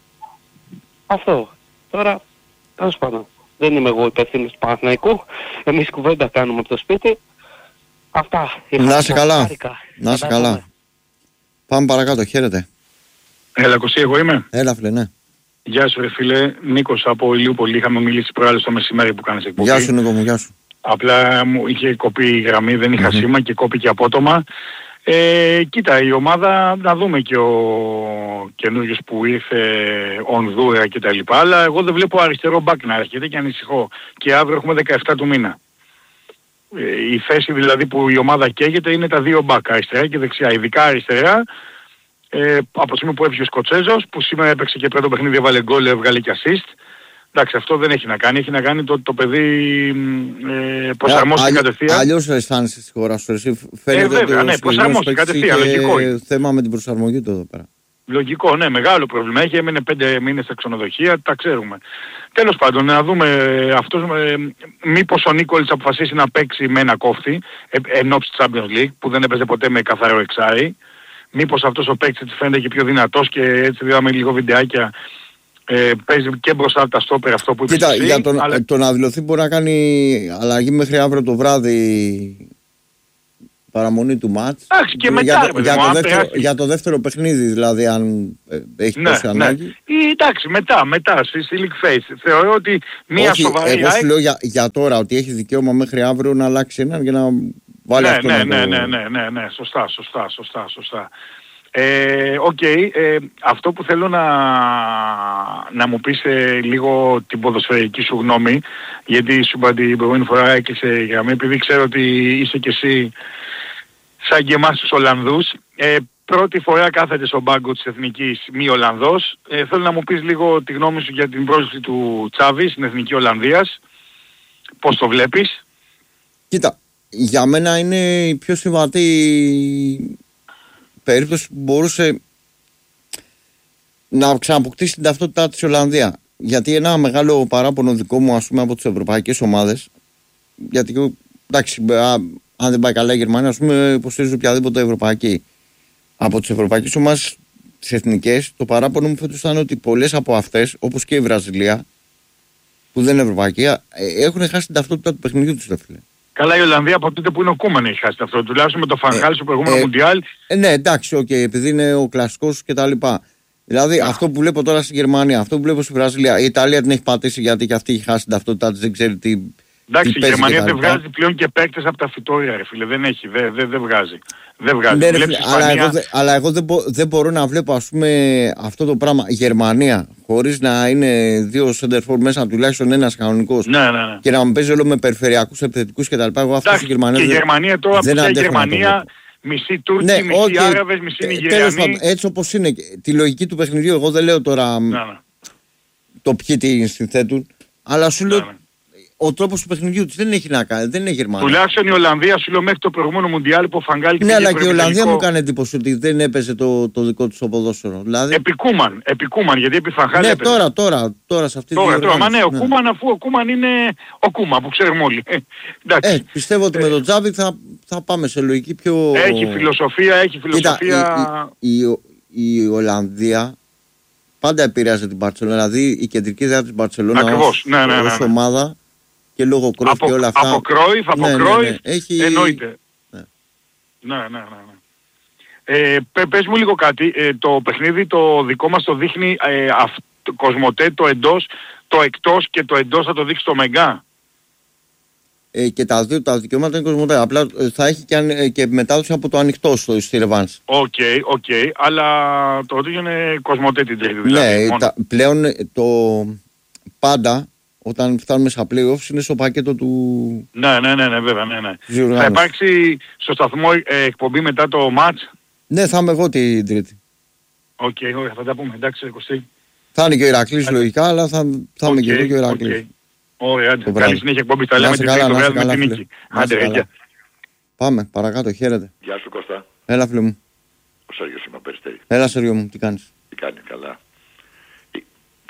Αυτό. Τώρα, τέλος πάντων, δεν είμαι εγώ υπεύθυνος του Παναθηναϊκού. Εμείς κουβέντα κάνουμε από το σπίτι. Αυτά. Να είσαι καλά. Να είσαι καλά. Πάμε παρακάτω, χαίρετε. Έλα, Κωστή, εγώ είμαι. Έλα, φίλε, ναι. Γεια σου, ρε φίλε. Νίκος από Ηλιούπολη. Είχαμε μιλήσει προάλλες το μεσημέρι που κάνεις εκπομπή. Γεια σου, Νίκο μου, γεια σου. Απλά μου είχε κοπεί η γραμμή, δεν είχα mm-hmm. σήμα και κόπηκε απότομα. Ε, κοίτα, η ομάδα, να δούμε και ο καινούργιος που ήρθε, Ονδούρα και τα λοιπά, αλλά εγώ δεν βλέπω αριστερό μπακ να έρχεται και ανησυχώ. Και αύριο έχουμε δεκαεφτά του μήνα. Ε, η θέση δηλαδή που η ομάδα καίγεται είναι τα δύο μπακ, αριστερά και δεξιά. Ειδικά αριστερά, ε, από τη στιγμή που έφυγε ο Σκοτσέζος, που σήμερα έπαιξε και πρώτο παιχνίδι, έβαλε γκολ, έβγαλε και assist. Εντάξει, αυτό δεν έχει να κάνει. Έχει να κάνει το, το παιδί ε, προσαρμόστηκε κατευθείαν. Αλλιώς αισθάνεσαι στη χώρα σου. Εσύ φαίνεται ε, βέβαια, ναι, προσαρμόστηκε κατευθείαν. Λογικό. Θέμα με την προσαρμογή του εδώ πέρα. Λογικό, ναι, μεγάλο πρόβλημα. Έχει, έμεινε πέντε μήνες στα ξενοδοχεία, τα ξέρουμε. Τέλος πάντων, να δούμε αυτός, ε, μήπως ο Νίκολης αποφασίσει να παίξει με ένα κόφτη ε, εν ώψη της Champions League, που δεν έπαιζε ποτέ με καθαρό εξάρι. Μήπως αυτός ο παίκτης φαίνεται και πιο δυνατός και έτσι είδαμε λίγο βιντεάκια. Ε, παίζει και μπροστά από τα στόπερ αυτό που είπες. Κοίτα, εσύ, για τον, αλλά... το να δηλωθεί μπορεί να κάνει αλλαγή μέχρι αύριο το βράδυ, παραμονή του μάτς. Εντάξει, και μετά, για, το, για, μου, το δεύτερο, περάσει... για το δεύτερο παιχνίδι, δηλαδή, αν ε, έχει ναι, τόση ναι. ανάγκη. Ή, εντάξει, μετά, μετά, στη League Phase. Θεωρώ ότι μία Όχι, σοβαρή... εγώ σου λέω για, για τώρα, ότι έχει δικαίωμα μέχρι αύριο να αλλάξει έναν για να βάλει ναι, αυτό. Ναι, να ναι, το... ναι, ναι, ναι, ναι, σωστά, σωστά, σωστά, σωστά. Ε, Οκ, okay, ε, αυτό που θέλω να, να μου πεις ε, λίγο την ποδοσφαιρική σου γνώμη, γιατί σου είπα την προηγούμενη φορά έκλεισε η γραμμή, επειδή ξέρω ότι είσαι και εσύ σαν και εμάς τους Ολλανδούς, ε, πρώτη φορά κάθεται στον πάγκο της Εθνικής μη Ολλανδός, ε, θέλω να μου πεις λίγο τη γνώμη σου για την πρόσληψη του Τσάβη στην Εθνική Ολλανδίας, πώς το βλέπεις? Κοίτα, για μένα είναι η πιο συμβατή περίπτωση που μπορούσε να ξαναποκτήσει την ταυτότητά της η Ολλανδία. Γιατί ένα μεγάλο παράπονο δικό μου, ας πούμε, από τις ευρωπαϊκές ομάδες, γιατί εντάξει, αν δεν πάει καλά η Γερμανία, ας πούμε, υποστηρίζει οποιαδήποτε ευρωπαϊκή. Από τις ευρωπαϊκές ομάδες, τις εθνικές, το παράπονο μου φέτος ήταν ότι πολλές από αυτές, όπως και η Βραζιλία, που δεν είναι ευρωπαϊκή, έχουν χάσει την ταυτότητα του παιχνιδιού τους, φίλε. Καλά, η Ολλανδία από τότε που είναι ο Κούμαν έχει χάσει αυτό. Τουλάχιστον με το Φανχάλ ε, στο προηγούμενο ε, Μουντιάλ. Ε, ναι, εντάξει, okay, επειδή είναι ο κλασικός κτλ. Δηλαδή yeah. αυτό που βλέπω τώρα στη Γερμανία, αυτό που βλέπω στη Βραζιλία, η Ιταλία την έχει πατήσει γιατί και αυτή έχει χάσει την ταυτότητά της, δεν ξέρει τι. Εντάξει, τι η Γερμανία δεν βγάζει πλέον και παίκτες από τα φυτόρια, ρε φίλε. Δεν έχει, δεν δε, δε βγάζει. Δεν βγάζει. Ναι, ρε, φίλε, αλλά, εγώ, αλλά εγώ δεν, μπο, δεν μπορώ να βλέπω, ας πούμε, αυτό το πράγμα. Γερμανία, χωρίς να είναι δύο σεντερφόρ μέσα, τουλάχιστον ένας κανονικός. Ναι, ναι, ναι. Και να μου παίζει όλο με περιφερειακούς επιθετικούς κτλ. Εγώ αυτό στη Γερμανία. Και η Γερμανία τώρα δεν πια η Γερμανία. Μισή Τούρκοι, ναι, μισή okay. Άραβες, μισή Νιγηριανοί. Τέλος πάντων, έτσι όπως είναι. Τη λογική του παιχνιδιού, εγώ δεν λέω τώρα ναι, ναι. το ποιοι την συνθέτουν, αλλά σου λέω ναι, ναι. ο τρόπος του παιχνιδιού της δεν έχει να κάνει, δεν είναι Γερμανία. Τουλάχιστον η Ολλανδία σου λέω μέχρι το προηγούμενο Μουντιάλ που ο Φανγκάλ. Ναι, αλλά και η Ολλανδία μου κάνει εντύπωση ότι δεν έπαιζε το, το δικό του ποδόσφαιρο. Δηλαδή... Επικούμαν, επικούμαν, γιατί επί Φανγκάλ ναι, έπαιζε. τώρα, τώρα, τώρα σε αυτή τη τώρα, τώρα, μα ναι, ο ναι. Κούμαν, αφού ο Κούμαν είναι ο Κούμαν που ξέρουμε όλοι. Ε, πιστεύω ότι ε, με τον Τζάβι θα, θα πάμε σε λογική πιο... Έχει φιλοσοφία, έχει φιλοσοφία... Κοίτα, η, η, η, η Ολλανδία πάντα επηρεάζει την Μπαρτσελόνα, δηλαδή η κεντρική ιδέα της Μπαρτσελόνα ως, ναι, ναι, ναι, ναι. ομάδα και λόγω Κρόιφ και όλα αυτά. Από Κρόιφ, από ναι, Κρόιφ, ναι, ναι. Έχει... εννοείται. Ναι, ναι, ναι. ναι, ναι. Ε, πες μου λίγο κάτι, ε, το παιχνίδι το δικό μας το δείχνει ε, αυ, το Κοσμοτέ, το εντός, το εκτός και το εντός θα το δείξει το Μεγκά. Ε, και τα δύο τα δικαιώματα είναι Κοσμοτέ. Απλά ε, θα έχει και, ε, και μετάδοση από το ανοιχτό στο στη Ρεβάνς. Οκ, okay, οκ. Okay, αλλά το δύο είναι Κοσμοτέ την τρίτη. Δηλαδή, ναι, τα, πλέον το πάντα όταν φτάνουμε στα playoffs είναι στο πακέτο του... Ναι, ναι, ναι, ναι βέβαια, ναι, ναι. Θα υπάρξει στο σταθμό ε, εκπομπή μετά το match. Ναι, θα είμαι εγώ την Τρίτη. Οκ, okay, ωραία, θα τα πούμε, εντάξει, Κωστή. Θα είναι και ο Ηρακλής λογικά, αλλά θα, θα okay, είμαι και εγώ και ο Ηρακλής. Okay. Ωραία, καλή συνέχεια εκπομπή, τα λέμε την Τρίτη, το βγάζουμε την νίκη. Άντε, πάμε, παρακάτω, χαίρετε. Γεια σου Κώστα. Έλα φίλε μου. Ο Σέργιος είμαι, Περιστέρη. Έλα Σέργιο μου, τι κάνεις? Τι κάνει, καλά.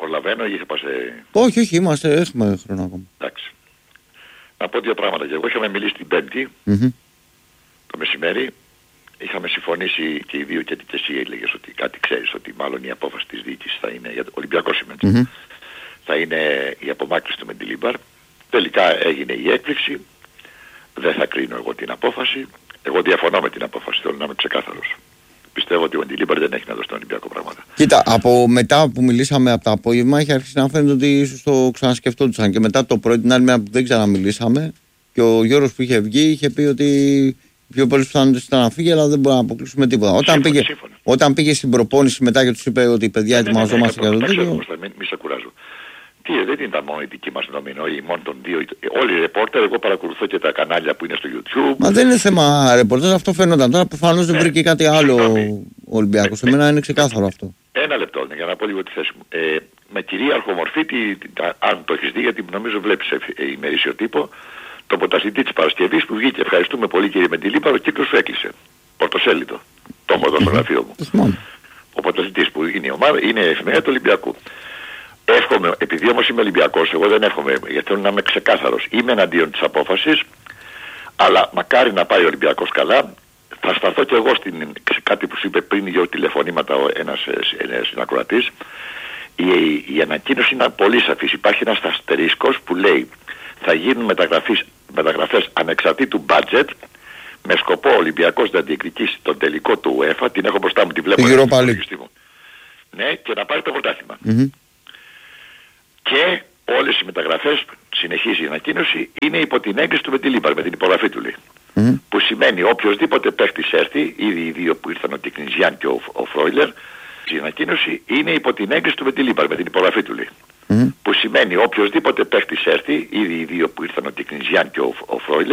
προλαβαίνω ή θα πας σε... Όχι, όχι, είμαστε, έχουμε χρόνο ακόμα. Εντάξει. Να πω δύο πράγματα και εγώ. Είχαμε μιλήσει την Πέμπτη, Mm-hmm. το μεσημέρι. Είχαμε συμφωνήσει και οι δύο και εσύ έλεγες ότι κάτι ξέρεις, ότι μάλλον η απόφαση της διοίκησης θα είναι, για το Ολυμπιακό σημαίνει, Mm-hmm. θα είναι η απομάκρυνση του Μεντιλίμπαρ. Τελικά έγινε η έκπληξη. Δεν θα κρίνω εγώ την απόφαση. Εγώ διαφωνώ με την απόφαση, θέλω να είμαι ξεκάθαρος. Πιστεύω ότι ο Μεντιλίμπαρ δεν έχει να δώσει τον Ολυμπιακό πράγματα. Κοίτα, από μετά που μιλήσαμε από το απόγευμα, είχε αρχίσει να φαίνεται ότι ίσως το ξανασκεφτόντουσαν. Και μετά το πρωί, την άλλη μέρα που δεν ξαναμιλήσαμε, και ο Γιώργος που είχε βγει είχε πει ότι πιο πολλές πιθανότητες ήταν να φύγει, αλλά δεν μπορούμε να αποκλείσουμε τίποτα. Όταν, σύμφωνο, πήγε, σύμφωνο. όταν πήγε στην προπόνηση μετά και τους είπε ότι παιδιά ετοιμαζόμαστε για το τέτοιο. Μη σε κουράζω. Τι, δεν ήταν μόνο η δική μας νομινό ή μόνο των δύο. Όλοι οι ρεπόρτερ, εγώ παρακολουθώ και τα κανάλια που είναι στο YouTube. Μα δεν είναι θέμα ρεπόρτερ, αυτό φαίνονταν. Τώρα προφανώς δεν βρήκε κάτι άλλο ο Ολυμπιακός. Σε μένα είναι ξεκάθαρο αυτό. Ένα λεπτό για να πω λίγο τη θέση μου. Ε, με κυρίαρχο μορφή, τι, τα, αν το έχεις δει, γιατί νομίζω βλέπεις ε, ε, ημερήσιο τύπο, το ποταστητή της Παρασκευής που βγήκε. Ευχαριστούμε πολύ κύριε Μεντιλίμπαρ, ο κύκλος σου έκλεισε. Πορτοσέλιδο. Το έχω εδώ στο γραφείο μου. Ο ποταστητής που είναι η ομάδα είναι εφημερίδα του Ολυμπιακού. Εύχομαι, επειδή όμως είμαι Ολυμπιακός, εγώ δεν εύχομαι, γιατί θέλω να είμαι ξεκάθαρος. Είμαι εναντίον της απόφασης, αλλά μακάρι να πάει ο Ολυμπιακός καλά. Θα σταθώ και εγώ στην κάτι που σου είπε πριν για τηλεφωνήματα ένας, ένας συνακροατής. Η, η ανακοίνωση είναι πολύ σαφής. Υπάρχει ένας αστερίσκος που λέει θα γίνουν μεταγραφές, μεταγραφές ανεξαρτήτου budget με σκοπό ο Ολυμπιακός να διεκδικήσει τον τελικό του UEFA. Την έχω μπροστά μου, τη βλέπω. Ναι, και να πάρει το πρωτάθλημα. Mm-hmm. Και όλες οι μεταγραφές, συνεχίζει η ανακοίνωση, είναι υπό την έγκριση του Μεντιλίμπαρ, με την υπογραφή του λέει. Mm-hmm. Που σημαίνει οποιοδήποτε παίχτης έρθει, ήδη οι δύο που ήρθαν, ο Τικνιζιάν και ο, ο Φρόιλερ, η ανακοίνωση είναι υπό την έγκριση του Μεντιλίμπαρ, με την υπογραφή του λέει. Mm-hmm. Που σημαίνει οποιοδήποτε παίχτης έρθει, ήδη οι δύο που ήρθαν, ο Τικνιζιάν και ο, ο Φρόιλερ,